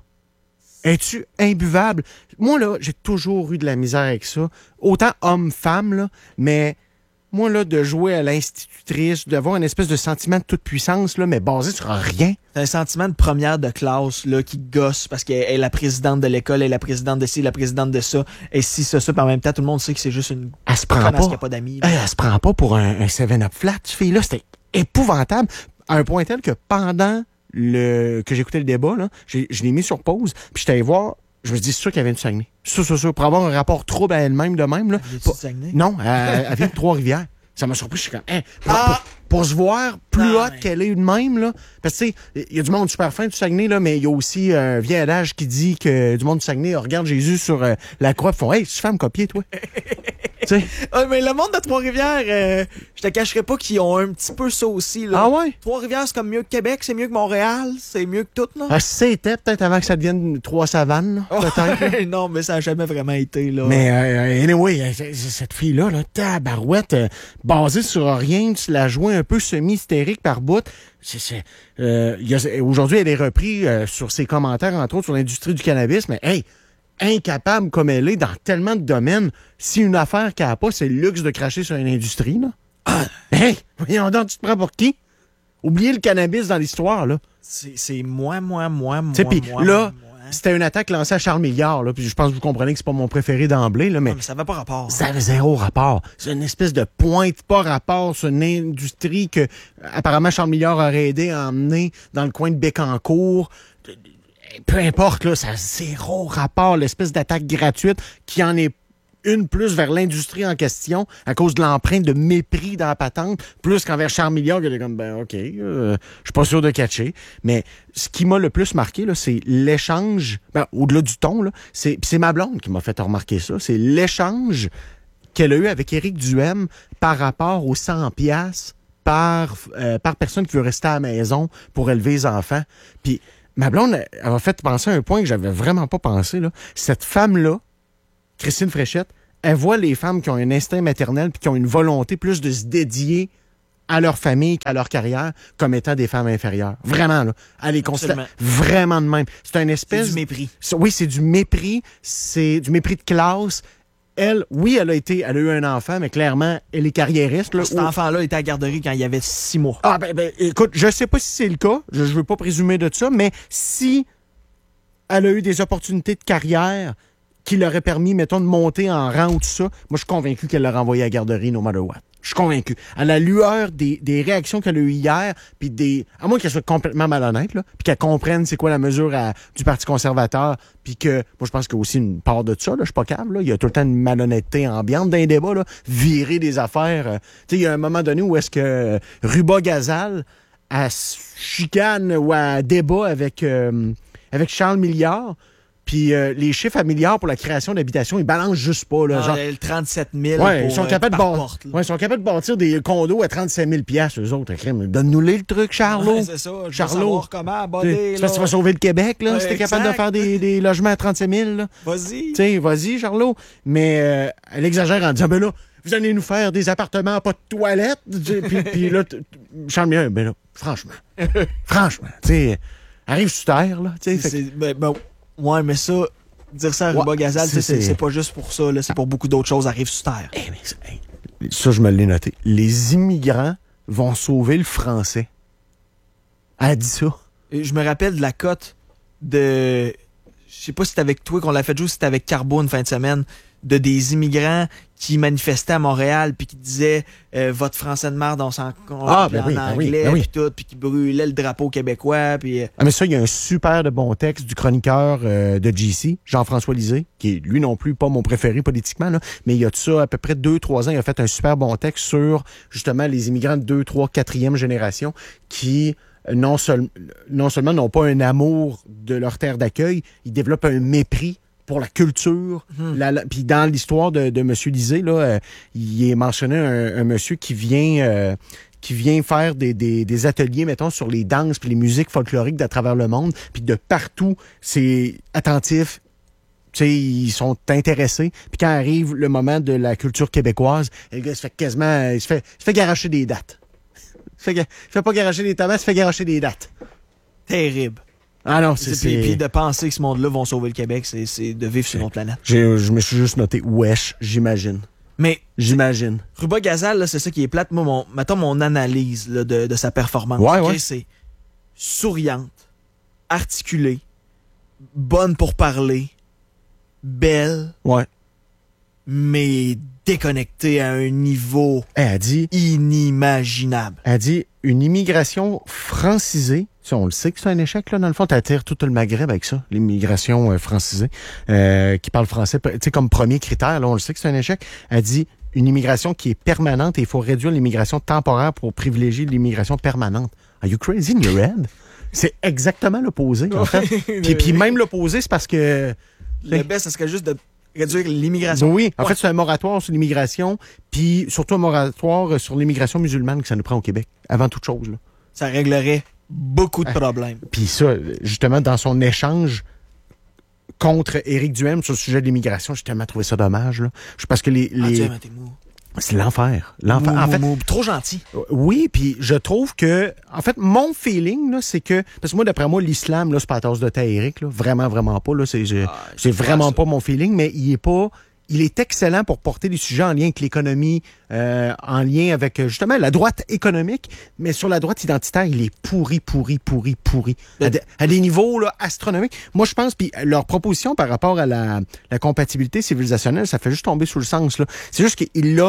Es-tu imbuvable? Moi, là, j'ai toujours eu de la misère avec ça. Autant homme-femme, là, mais moi, là, de jouer à l'institutrice, d'avoir une espèce de sentiment de toute puissance, là, mais basé sur rien. C'est un sentiment de première de classe là, qui gosse parce qu'elle est la présidente de l'école, elle est la présidente de ci, la présidente de ça, et si ça, ça, puis en même temps, tout le monde sait que c'est juste une Elle se prend connasse pas. qui a pas d'amis. là. Hey, elle se prend pas pour un, un seven up flat, cette fille-là. C'était épouvantable. À un point tel que pendant le que j'écoutais le débat, là, j'ai- je l'ai mis sur pause, puis j'étais allé voir. Je me suis dit, c'est sûr qu'elle vient du Saguenay. C'est sûr, c'est sûr. Pour avoir un rapport trouble à elle-même de même. Là, Elle vient-tu pas- du Saguenay? non, elle, elle vient de Trois-Rivières. Ça m'a surpris. Je suis comme, hein, pour, Ah! pour- pour se voir plus Ah, haute ouais. qu'elle est de même, là. Parce que, tu sais, il y a du monde super fin du Saguenay, là, mais il y a aussi un vieil adage qui dit que du monde du Saguenay regarde Jésus sur euh, la croix et font, hey, tu fais me copier, toi. Tu sais. Ah, mais le monde de Trois-Rivières, euh, je te cacherai pas qu'ils ont un petit peu ça aussi. Là. Ah ouais? Trois-Rivières, c'est comme mieux que Québec, c'est mieux que Montréal, c'est mieux que tout, non? Ah, c'était peut-être avant que ça devienne trois savanes, là, peut-être. là. non, mais ça a jamais vraiment été, là. Mais euh, anyway, euh, c- c- cette fille-là, là, tabarouette, euh, basée sur rien, tu la jouais un peu semi-hystérique par bout. C'est, c'est, euh, il y a- aujourd'hui, elle est reprise euh, sur ses commentaires, entre autres, sur l'industrie du cannabis, mais hey, incapable comme elle est dans tellement de domaines, si une affaire qu'elle n'a pas, c'est le luxe de cracher sur une industrie, là. Ah, hey, voyons donc, tu te prends pour qui? Oubliez le cannabis dans l'histoire, là. C'est c'est moi, moi, moi, moi, Tu sais, puis moi, là, moi, moi. c'était une attaque lancée à Charles Milliard, là, puis je pense que vous comprenez que c'est pas mon préféré d'emblée, là, mais Ah, mais ça n'avait pas rapport. ça avait zéro rapport. C'est une espèce de pointe pas rapport sur une industrie que, apparemment, Charles Milliard aurait aidé à emmener dans le coin de Bécancour. Peu importe, là, ça a zéro rapport, l'espèce d'attaque gratuite qui en est une plus vers l'industrie en question à cause de l'empreinte de mépris dans la patente, plus qu'envers Charles Milliard, qui était comme, ben OK, euh, je suis pas sûr de catcher. Mais ce qui m'a le plus marqué, là, c'est l'échange, ben, au-delà du ton, là, c'est, pis c'est ma blonde qui m'a fait remarquer ça, c'est l'échange qu'elle a eu avec Éric Duhem par rapport aux cent piastres par, euh, par personne qui veut rester à la maison pour élever les enfants. Puis ma blonde, elle m'a fait penser à un point que j'avais vraiment pas pensé, là. Cette femme-là, Christine Fréchette, elle voit les femmes qui ont un instinct maternel puis qui ont une volonté plus de se dédier à leur famille qu'à leur carrière comme étant des femmes inférieures. Vraiment, là. Elle les considère vraiment de même. C'est un espèce... C'est du mépris. Oui, c'est du mépris. C'est du mépris de classe. Elle, oui, elle a été, elle a eu un enfant, mais clairement, elle est carriériste. Là, Cet où... enfant-là était à la garderie quand il avait six mois. Ah, ben, ben écoute, je sais pas si c'est le cas. Je, je veux pas présumer de ça, mais si elle a eu des opportunités de carrière qui l'auraient permis, mettons, de monter en rang ou tout ça, moi, je suis convaincu qu'elle l'a renvoyé à la garderie no matter what. Je suis convaincu. À la lueur des, des réactions qu'elle a eues hier, puis des... À moins qu'elle soit complètement malhonnête, là, puis qu'elle comprenne c'est quoi la mesure à, du Parti conservateur, puis que... Moi, je pense qu'il y a aussi une part de ça, là. Je suis pas câble, là. Il y a tout le temps une malhonnêteté ambiante dans les débats, là. Virer des affaires. Euh, tu sais, il y a un moment donné où est-ce que euh, Ruba Gazal, elle chicane ou elle débat avec, euh, avec Charles Milliard. Puis euh, les chiffres à milliards pour la création d'habitations, ils balancent juste pas. Là, Ah, genre, le trente-sept mille ouais, pour, ils sont euh, capables de par bâ- porte, là. ouais, ils sont capables de bâtir des condos à trente-cinq mille piastres, eux autres. Crème. Donne-nous-les le truc, Charlot. Ouais, c'est ça. Je veux Charlot. savoir comment aborder. C'est parce que tu vas sauver le Québec, là, Ouais, si t'es capable de exact. faire des, des logements à trente-cinq mille. Là. Vas-y. Tu sais, vas-y, Charlot. Mais euh, elle exagère en disant, ben là, vous allez nous faire des appartements, pas de toilettes. Puis, puis là, t- t- Charles Milliard, ben là, franchement, franchement, tu sais, arrive sur terre, là. tu sais, fait que- C'est- ben, ben, ouais, mais ça, dire ça à Ruba Ouais, Gazal, c'est- c'est, c'est, c'est- c'est pas juste pour ça, là, c'est pour beaucoup d'autres choses, arrive sur terre. Eh, mais ça, hey, ça, je me l'ai noté. Les immigrants vont sauver le français. Elle a dit ça. Et je me rappelle de la cote de. Je sais pas si c'était avec toi qu'on l'a fait jouer, si c'était avec Carbo une fin de semaine, de des immigrants qui manifestaient à Montréal puis qui disaient euh, votre français de merde, on s'en Ah, puis ben en oui, ben oui, anglais, ben oui. puis tout, puis qui brûlaient le drapeau québécois, puis. euh, Ah, mais ça, il y a un super de bon texte du chroniqueur euh, de G C, Jean-François Lisée, qui est lui non plus pas mon préféré politiquement, là, mais il y a de ça à peu près deux, trois ans, il a fait un super bon texte sur justement les immigrants de deux, trois, quatrième génération qui euh, non, seul, non seulement n'ont pas un amour de leur terre d'accueil, ils développent un mépris pour la culture. Hmm. La- la- Puis dans l'histoire de, de M. Lisée, là, euh, il est mentionné un, un monsieur qui vient... euh, qui vient faire des, des, des ateliers, mettons, sur les danses puis les musiques folkloriques d'à travers le monde, puis de partout, c'est attentif. Tu sais, ils sont intéressés. Puis quand arrive le moment de la culture québécoise, le gars se fait quasiment... Il se fait, il se fait garocher des dates. Il se fait, ga- il se fait pas garocher des tomates, il se fait garocher des dates. Terrible. Ah non, c'est... Puis, c'est- puis de penser que ce monde-là vont sauver le Québec, c'est, c'est de vivre sur une autre planète. J'ai- Je me suis juste noté « wesh », j'imagine. Mais J'imagine. Ruba Gazal, là, c'est ça qui est plate. Moi, mon, mettons mon analyse là, de, de sa performance. Ouais, ok, ouais. C'est souriante, articulée, bonne pour parler, belle, Ouais. mais déconnectée à un niveau Elle a dit... inimaginable. Elle dit une immigration francisée. Tu sais, on le sait que c'est un échec, là, dans le fond. T'attires tout le Maghreb avec ça, l'immigration euh, francisée, euh, qui parle français. Tu sais, comme premier critère, là, on le sait que c'est un échec. Elle dit une immigration qui est permanente et il faut réduire l'immigration temporaire pour privilégier l'immigration permanente. Are you crazy in your head? C'est exactement l'opposé, en fait. Puis, puis même l'opposé, c'est parce que... Le best, ça serait juste de réduire l'immigration. Oui, en Ouais. fait, c'est un moratoire sur l'immigration, puis surtout un moratoire sur l'immigration musulmane que ça nous prend au Québec, avant toute chose, là. Ça réglerait beaucoup de Ouais. problèmes. Puis ça, justement, dans son échange contre Éric Duhem sur le sujet de l'immigration, j'ai tellement trouvé ça dommage. Là. Je parce que les, Ah, les... Dieu, mais t'es mou. c'est l'enfer. L'enfer. Mou, En mou, fait, mou. Trop gentil. oui, puis je trouve que, en fait, mon feeling, là, c'est que, parce que moi, d'après moi, l'islam, là, c'est pas la tasse de thé à Éric, là, vraiment, vraiment pas. Là, c'est, j'ai- Ah, c'est c'est vraiment pas ça. pas mon feeling, mais il est pas. Il est excellent pour porter des sujets en lien avec l'économie, euh, en lien avec euh, justement la droite économique, mais sur la droite identitaire, il est pourri, pourri, pourri, pourri. À, de- à des niveaux là, astronomiques. Moi, je pense, puis leur proposition par rapport à la, la compatibilité civilisationnelle, ça fait juste tomber sous le sens. Là. C'est juste qu'il l'a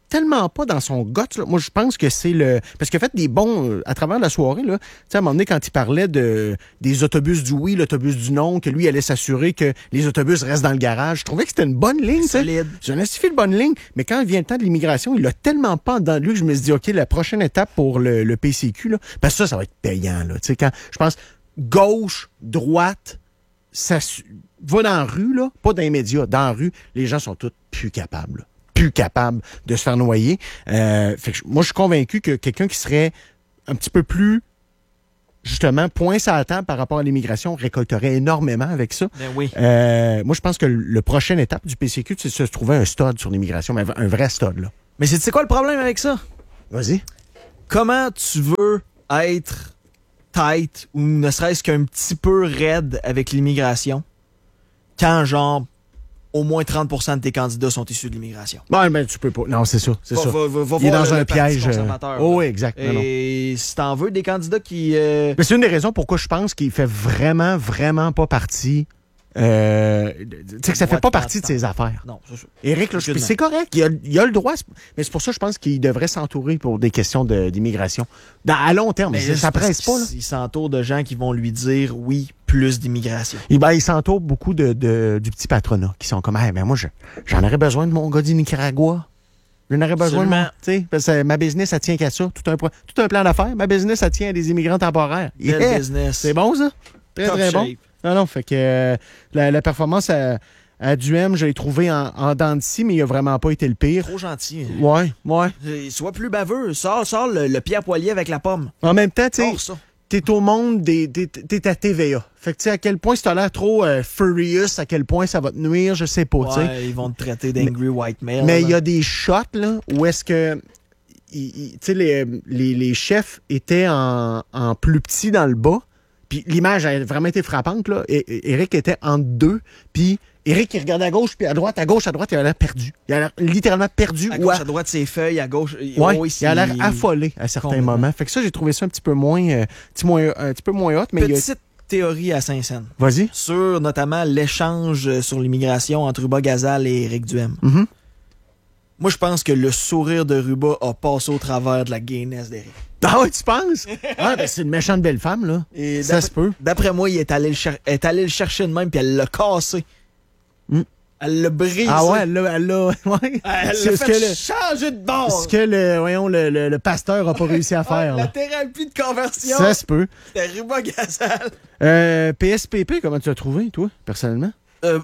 tellement pas dans son gut. Là. Moi, je pense que c'est le... Parce qu'il a fait des bons... euh, à travers la soirée, là, tu sais, à un moment donné, quand il parlait de, des autobus du oui, l'autobus du non, que lui allait s'assurer que les autobus restent dans le garage, je trouvais que c'était une bonne ligne. tu sais. Solide. J'ai un assez de bonne ligne, mais quand il vient le temps de l'immigration, il l'a tellement pas dans lui que je me suis dit, OK, la prochaine étape pour le, le P C Q, là, parce que ça, ça va être payant. Là. Tu sais, quand je pense gauche, droite, ça su- va dans la rue, là, pas dans les médias, dans la rue, les gens sont tous plus capables. Là. plus capable de se faire noyer. Euh, fait que moi, je suis convaincu que quelqu'un qui serait un petit peu plus, justement, point sur la table par rapport à l'immigration récolterait énormément avec ça. Ben oui. Euh, moi, je pense que le prochaine étape du P C Q, c'est de se trouver un stud sur l'immigration, mais un vrai stud, là. Mais c'est, c'est quoi le problème avec ça? Vas-y. Comment tu veux être tight ou ne serait-ce qu'un petit peu raide avec l'immigration quand, genre, au moins trente pour cent de tes candidats sont issus de l'immigration? Ouais, ben, tu peux pas. Non, c'est ça. C'est Va- ça. va- va- va Il est voir dans le- un le Parti piège. euh, conservateur, Oh, là. oui, exact. Non, non. Et si t'en veux des candidats qui... euh, Mais c'est une des raisons pourquoi je pense qu'il fait vraiment, vraiment pas partie. Euh, tu sais que ça fait Droite pas partie de partant. ses affaires. Non, c'est ça. Éric, là, je- Aucunement. c'est correct. Il a, il a le droit. Mais c'est pour ça que je pense qu'il devrait s'entourer pour des questions de- d'immigration. Dans- à long terme. Mais ça juste ça parce presse pas, là. qu'il- Il s'entoure de gens qui vont lui dire oui, plus d'immigration. Et ben, il s'entoure beaucoup de, de- du petit patronat qui sont comme, hey, mais moi, je- j'en aurais besoin de mon gars du Nicaragua. J'en aurais besoin de mon. Absolument. Tu sais, parce que ma business, ça tient qu'à ça. Tout un, pro- tout un plan d'affaires. Ma business, ça tient à des immigrants temporaires. Bel Yeah! business. C'est bon, ça? Très, Top très bon. shape. Non, non, fait que euh, la, la performance à, à Duhem, je l'ai trouvé en, en dents de scie, mais il a vraiment pas été le pire. Trop gentil. Ouais, ouais. Euh, Sois plus baveux. Sors, sors le, le Pierre Poilier avec la pomme. En même temps, tu sais, Sors ça. t'es au monde des. T'es, t'es à T V A. Fait que tu sais, à quel point si t'as l'air trop euh, furious, à quel point ça va te nuire, je sais pas, tu sais. Ouais, ils vont te traiter d'angry white male. Mais il y là. a des shots, là, où est-ce que. il- il- Tu sais, les, les, les chefs étaient en, en plus petit dans le bas. Puis l'image a vraiment été frappante, là. Et, et- Éric était entre deux. Puis Éric, il regardait à gauche, puis à droite, à gauche, à droite, il a l'air perdu. Il a l'air littéralement perdu. À ou gauche, à- à droite, ses feuilles, à gauche. Ouais, oui, il a l'air c'est- affolé à certains Complètement. moments. Fait que ça, j'ai trouvé ça un petit peu moins, euh, petit moins un petit peu moins hot, mais il y a... Petite théorie à Saint-Saëns Vas-y. sur notamment l'échange sur l'immigration entre Ruba Gazal et Éric Duhem. Mhm. Moi, je pense que le sourire de Ruba a passé au travers de la gayness d'Éric. Ah ouais, tu penses? Ah, ben c'est une méchante belle femme, là. Et Ça d'après- se peut. D'après moi, il est allé le, cher- est allé le chercher de même, puis elle l'a cassé. Mm. Elle l'a brisé. Ah ouais, elle l'a... Elle l'a, ouais. Elle C'est l'a ce fait que le... changer de bord. Ce que le, voyons, le, le, le pasteur a pas réussi à Ah, faire. la là. thérapie de conversion, Ça se peut. c'était Ruba Gazal. Euh, P S P P, comment tu l'as trouvé, toi, personnellement? Euh,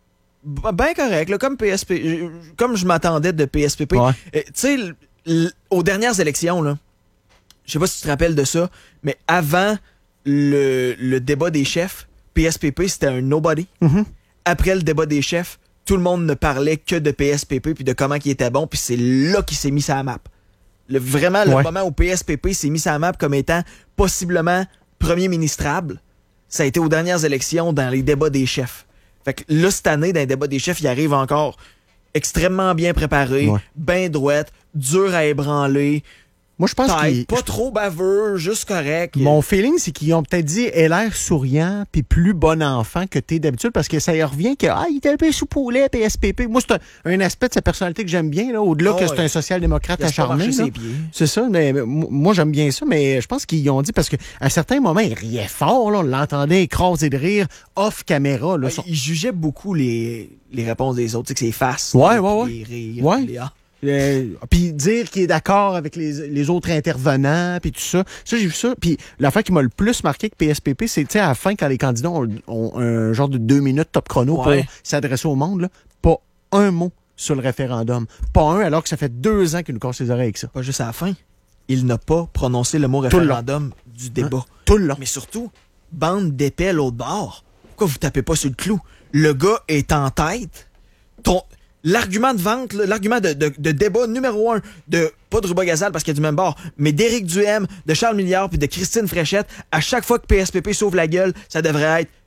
ben correct, là, comme P S P, euh, comme je m'attendais de P S P P. Ouais. Euh, tu sais, l- l- aux dernières élections, là, je sais pas si tu te rappelles de ça, mais avant le, le débat des chefs, P S P P, c'était un nobody. Mhm. Après le débat des chefs, tout le monde ne parlait que de P S P P puis de comment il était bon, puis c'est là qu'il s'est mis sur la map. Le, vraiment, le Ouais. moment où P S P P s'est mis sur la map comme étant possiblement premier ministrable, ça a été aux dernières élections dans les débats des chefs. Fait que là, cette année, dans les débats des chefs, il arrive encore extrêmement bien préparé, Ouais. bien droite, dur à ébranler, Moi, je pense taille, qu'il... pas trop baveux, juste correct. Mon feeling, c'est qu'ils ont peut-être dit elle a l'air souriant puis plus bon enfant que t'es d'habitude parce que ça y revient que ah, il est un peu sous-poulet, P S P P. Moi, c'est un, un aspect de sa personnalité que j'aime bien, là, au-delà Oh, que ouais. c'est un social-démocrate Il a pas acharné. marché là. ses pieds. C'est ça, mais mais moi moi, j'aime bien ça, mais je pense qu'ils ont dit parce qu'à certains moments, il riait fort, là, on l'entendait écraser de rire off caméra. Là, Ouais, Son- il jugeait beaucoup les, les réponses des autres, tu sais, que c'est face. Ouais, ouais, ouais. Les rires, Ouais. les ah. Euh, puis dire qu'il est d'accord avec les, les autres intervenants, puis tout ça. Ça, j'ai vu ça. Puis l'affaire qui m'a le plus marqué que P S P P, c'est, tu sais, à la fin, quand les candidats ont, ont un genre de deux minutes top chrono Ouais. pour s'adresser au monde, là, pas un mot sur le référendum. Pas un, alors que ça fait deux ans qu'ils nous cassent les oreilles avec ça. Pas juste à la fin. Il n'a pas prononcé le mot Tout le long. référendum du débat. Tout le long. Mais surtout, bande d'épais l'autre bord. Pourquoi vous tapez pas sur le clou? Le gars est en tête. Ton... L'argument de vente, là, l'argument de, de, de débat numéro un, de pas de Ruba Gazal parce qu'il y a du même bord, mais d'Éric Duhem, de Charles Milliard puis de Christine Fréchette, à chaque fois que P S P P s'ouvre la gueule, ça devrait être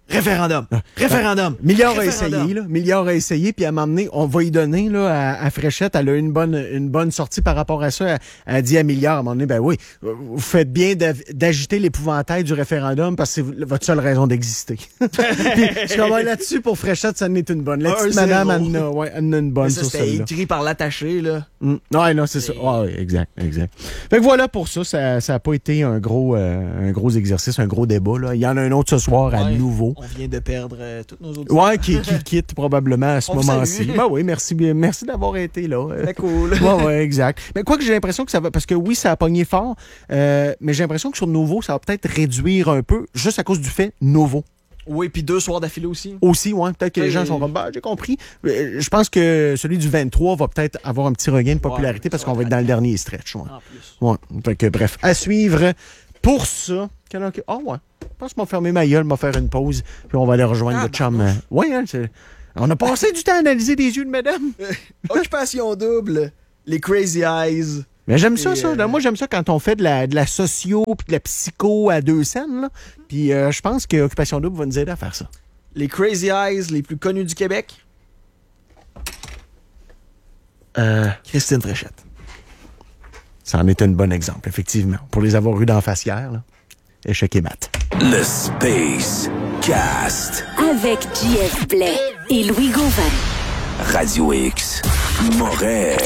Référendum. Référendum. Milliard a Référendum. essayé, là. Milliard a essayé, puis à un moment donné, on va y donner, là, à, à Fréchette, elle a eu une bonne, une bonne sortie par rapport à ça. Elle, elle a dit à Milliard, à un moment donné, ben oui, vous faites bien d'av- d'agiter l'épouvantail du référendum parce que c'est votre seule raison d'exister. Puis, je comprends là-dessus, pour Fréchette, ça en est une bonne. La petite Un madame, zéro. elle en a, ouais, elle en a une bonne Mais ça, sur c'était celle-là. écrit par l'attaché, là. Mm. Ouais, non, c'est ça. Ouais, ouais, exact, exact. Fait que voilà pour ça, ça n'a pas été un gros, euh, un gros exercice, un gros débat, là. Il y en a un autre ce soir à Ouais. nouveau. On vient de perdre euh, toutes nos autres. Ouais, qui, qui quitte probablement à ce On vous moment-ci. salue. Ben oui, merci, bien- merci d'avoir été là. Euh, C'était cool. Ouais, ouais, exact. Mais quoi que j'ai l'impression que ça va, parce que oui, ça a pogné fort, euh, mais j'ai l'impression que sur Nouveau, ça va peut-être réduire un peu, juste à cause du fait Nouveau. Oui, puis deux soirs d'affilée aussi. Aussi, ouais, peut-être que les Oui, gens oui. sont comme, bah, j'ai compris. Euh, Je pense que celui du vingt-trois va peut-être avoir un petit regain de popularité Ouais, parce ça qu'on va va être dans le dernier stretch. Ouais. En plus. Ouais. Fait que, bref, à suivre. Pour ça, quelle heure que- ah ouais, je pense qu'on va fermer ma gueule, on va faire une pause, puis on va aller rejoindre Ah, le chum. euh, Ouais, hein, c'est- on a passé du temps à analyser des yeux de madame. Occupation double, les Crazy Eyes. Mais j'aime ça, Et, ça. euh, Moi, j'aime ça quand on fait de la, de la socio puis de la psycho à deux scènes. Là. Puis euh, je pense que Occupation Double va nous aider à faire ça. Les Crazy Eyes les plus connus du Québec. Euh, Christine Fréchette. ça en est un bon exemple, effectivement. Pour les avoir eus d'en face hier, là. Échec et mat. Le Space Cast. Avec J F Blais et Louis Gauvin. Radio X. Moret.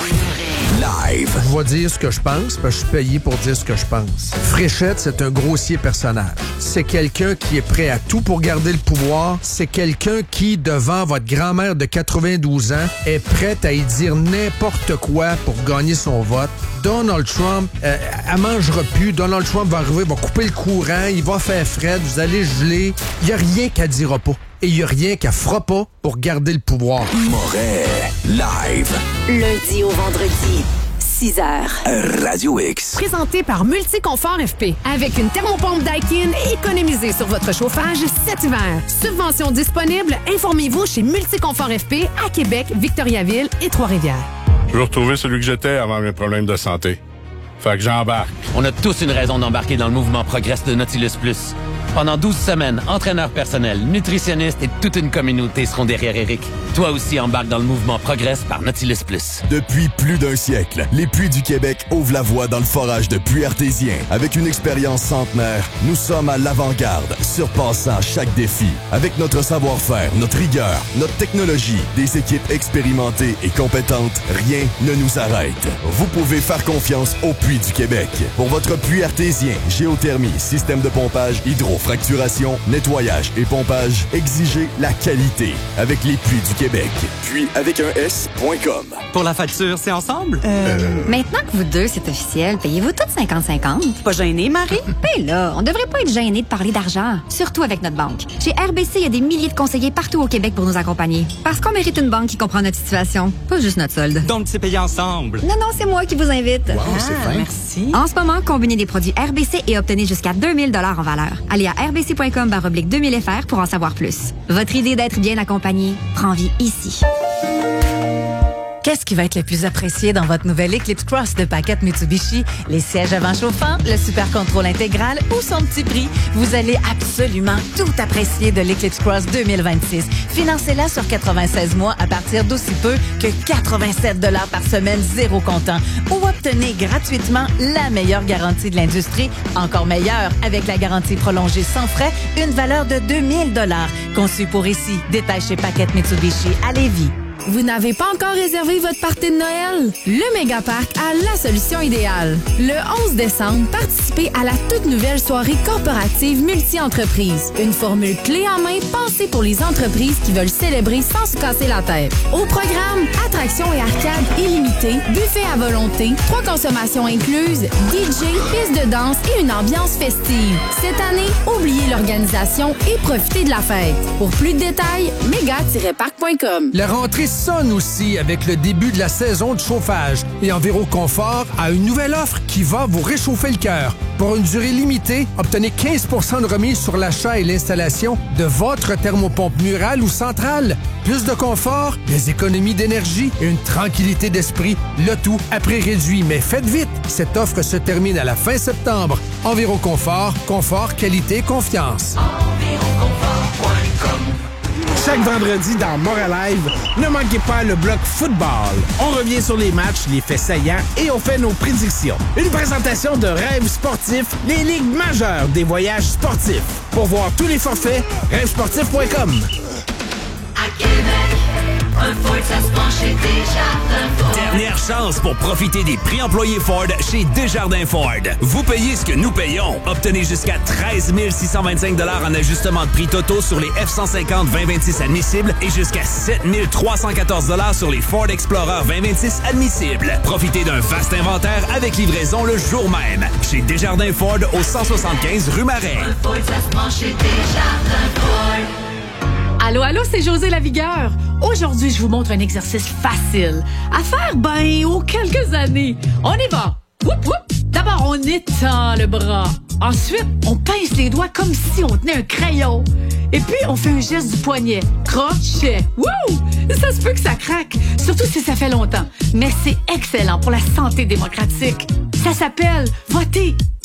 Live. Je vais dire ce que je pense, parce que je suis payé pour dire ce que je pense. Fréchette, c'est un grossier personnage. C'est quelqu'un qui est prêt à tout pour garder le pouvoir. C'est quelqu'un qui, devant votre grand-mère de quatre-vingt-douze ans, est prête à y dire n'importe quoi pour gagner son vote. Donald Trump, euh, elle mangera plus. Donald Trump va arriver, va couper le courant, il va faire fret, vous allez geler. Il n'y a rien qu'elle dira pas. Et il n'y a rien qu'elle fera pas pour garder le pouvoir. Moret. Live. Lundi au vendredi, six heures. Radio X. Présenté par Multiconfort F P. Avec une thermopompe Daikin, économisez sur votre chauffage cet hiver. Subvention disponible, informez-vous chez Multiconfort F P à Québec, Victoriaville et Trois-Rivières. Je veux retrouver celui que j'étais avant mes problèmes de santé. Fait que j'embarque. On a tous une raison d'embarquer dans le mouvement Progress de Nautilus Plus. Pendant douze semaines, entraîneurs personnels, nutritionnistes et toute une communauté seront derrière Eric. Toi aussi embarque dans le mouvement Progress par Nautilus Plus. Depuis plus d'un siècle, les puits du Québec ouvrent la voie dans le forage de puits artésiens. Avec une expérience centenaire, nous sommes à l'avant-garde, surpassant chaque défi. Avec notre savoir-faire, notre rigueur, notre technologie, des équipes expérimentées et compétentes, rien ne nous arrête. Vous pouvez faire confiance aux puits du Québec. Pour votre puits artésien, géothermie, système de pompage, hydrofracturation, nettoyage et pompage, exigez la qualité avec les puits du Québec. Puis avec un S point com. Pour la facture, c'est ensemble? Euh... Maintenant que vous deux, c'est officiel, payez-vous toutes cinquante cinquante? Pas gêné, Marie? Ben là, on devrait pas être gêné de parler d'argent, surtout avec notre banque. Chez R B C, il y a des milliers de conseillers partout au Québec pour nous accompagner. Parce qu'on mérite une banque qui comprend notre situation, pas juste notre solde. Donc, c'est payé ensemble? Non, non, c'est moi qui vous invite. Wow, ah, c'est fin. Merci. En ce moment, combinez des produits R B C et obtenez jusqu'à deux mille dollars en valeur. Allez à r b c point com barre oblique deux mille F R pour en savoir plus. Votre idée d'être bien accompagné prend vie ici. Qu'est-ce qui va être le plus apprécié dans votre nouvelle Eclipse Cross de paquette Mitsubishi? Les sièges avant chauffants, le super contrôle intégral ou son petit prix? Vous allez absolument tout apprécier de l'Eclipse Cross deux mille vingt-six. Financez-la sur quatre-vingt-seize mois à partir d'aussi peu que quatre-vingt-sept dollars par semaine, zéro comptant. Ou obtenez gratuitement la meilleure garantie de l'industrie, encore meilleure avec la garantie prolongée sans frais, une valeur de deux mille dollars. Conçue pour ici, détail chez Paquette Mitsubishi à Lévis. Vous n'avez pas encore réservé votre party de Noël? Le Mégaparc a la solution idéale. Le onze décembre, participez à la toute nouvelle soirée corporative multi-entreprise. Une formule clé en main pensée pour les entreprises qui veulent célébrer sans se casser la tête. Au programme, attractions et arcades illimitées, buffet à volonté, trois consommations incluses, D J, piste de danse et une ambiance festive. Cette année, oubliez l'organisation et profitez de la fête. Pour plus de détails, méga tiret parc point com. La rentrée sonne aussi avec le début de la saison de chauffage. Et Enviroconfort a une nouvelle offre qui va vous réchauffer le cœur. Pour une durée limitée, obtenez quinze pour cent de remise sur l'achat et l'installation de votre thermopompe murale ou centrale. Plus de confort, des économies d'énergie et une tranquillité d'esprit. Le tout à prix réduit. Mais faites vite, cette offre se termine à la fin septembre. Enviroconfort, confort, qualité, confiance. Enviroconfort. Chaque vendredi dans Montréal Live, ne manquez pas le bloc football. On revient sur les matchs, les faits saillants et on fait nos prédictions. Une présentation de Rêve sportif, les ligues majeures des voyages sportifs. Pour voir tous les forfaits, rêve sportif point com. À Québec, un Ford, ça se prend chez Desjardins Ford. Dernière chance pour profiter des prix employés Ford chez Desjardins Ford. Vous payez ce que nous payons. Obtenez jusqu'à treize mille six cent vingt-cinq dollars en ajustement de prix totaux sur les F cent cinquante vingt vingt-six admissibles et jusqu'à sept mille trois cent quatorze dollars sur les Ford Explorer vingt vingt-six admissibles. Profitez d'un vaste inventaire avec livraison le jour même. Chez Desjardins Ford au cent soixante-quinze rue Marais. Un Ford, ça se prend chez Desjardins Ford. Allô, allô, c'est José Lavigueur. Aujourd'hui, je vous montre un exercice facile à faire, ben, aux quelques années. On y va. Whoop, whoop. D'abord, on étend le bras. Ensuite, on pince les doigts comme si on tenait un crayon. Et puis, on fait un geste du poignet. Crochet. Wouh! Ça se peut que ça craque, surtout si ça fait longtemps. Mais c'est excellent pour la santé démocratique. Ça s'appelle voter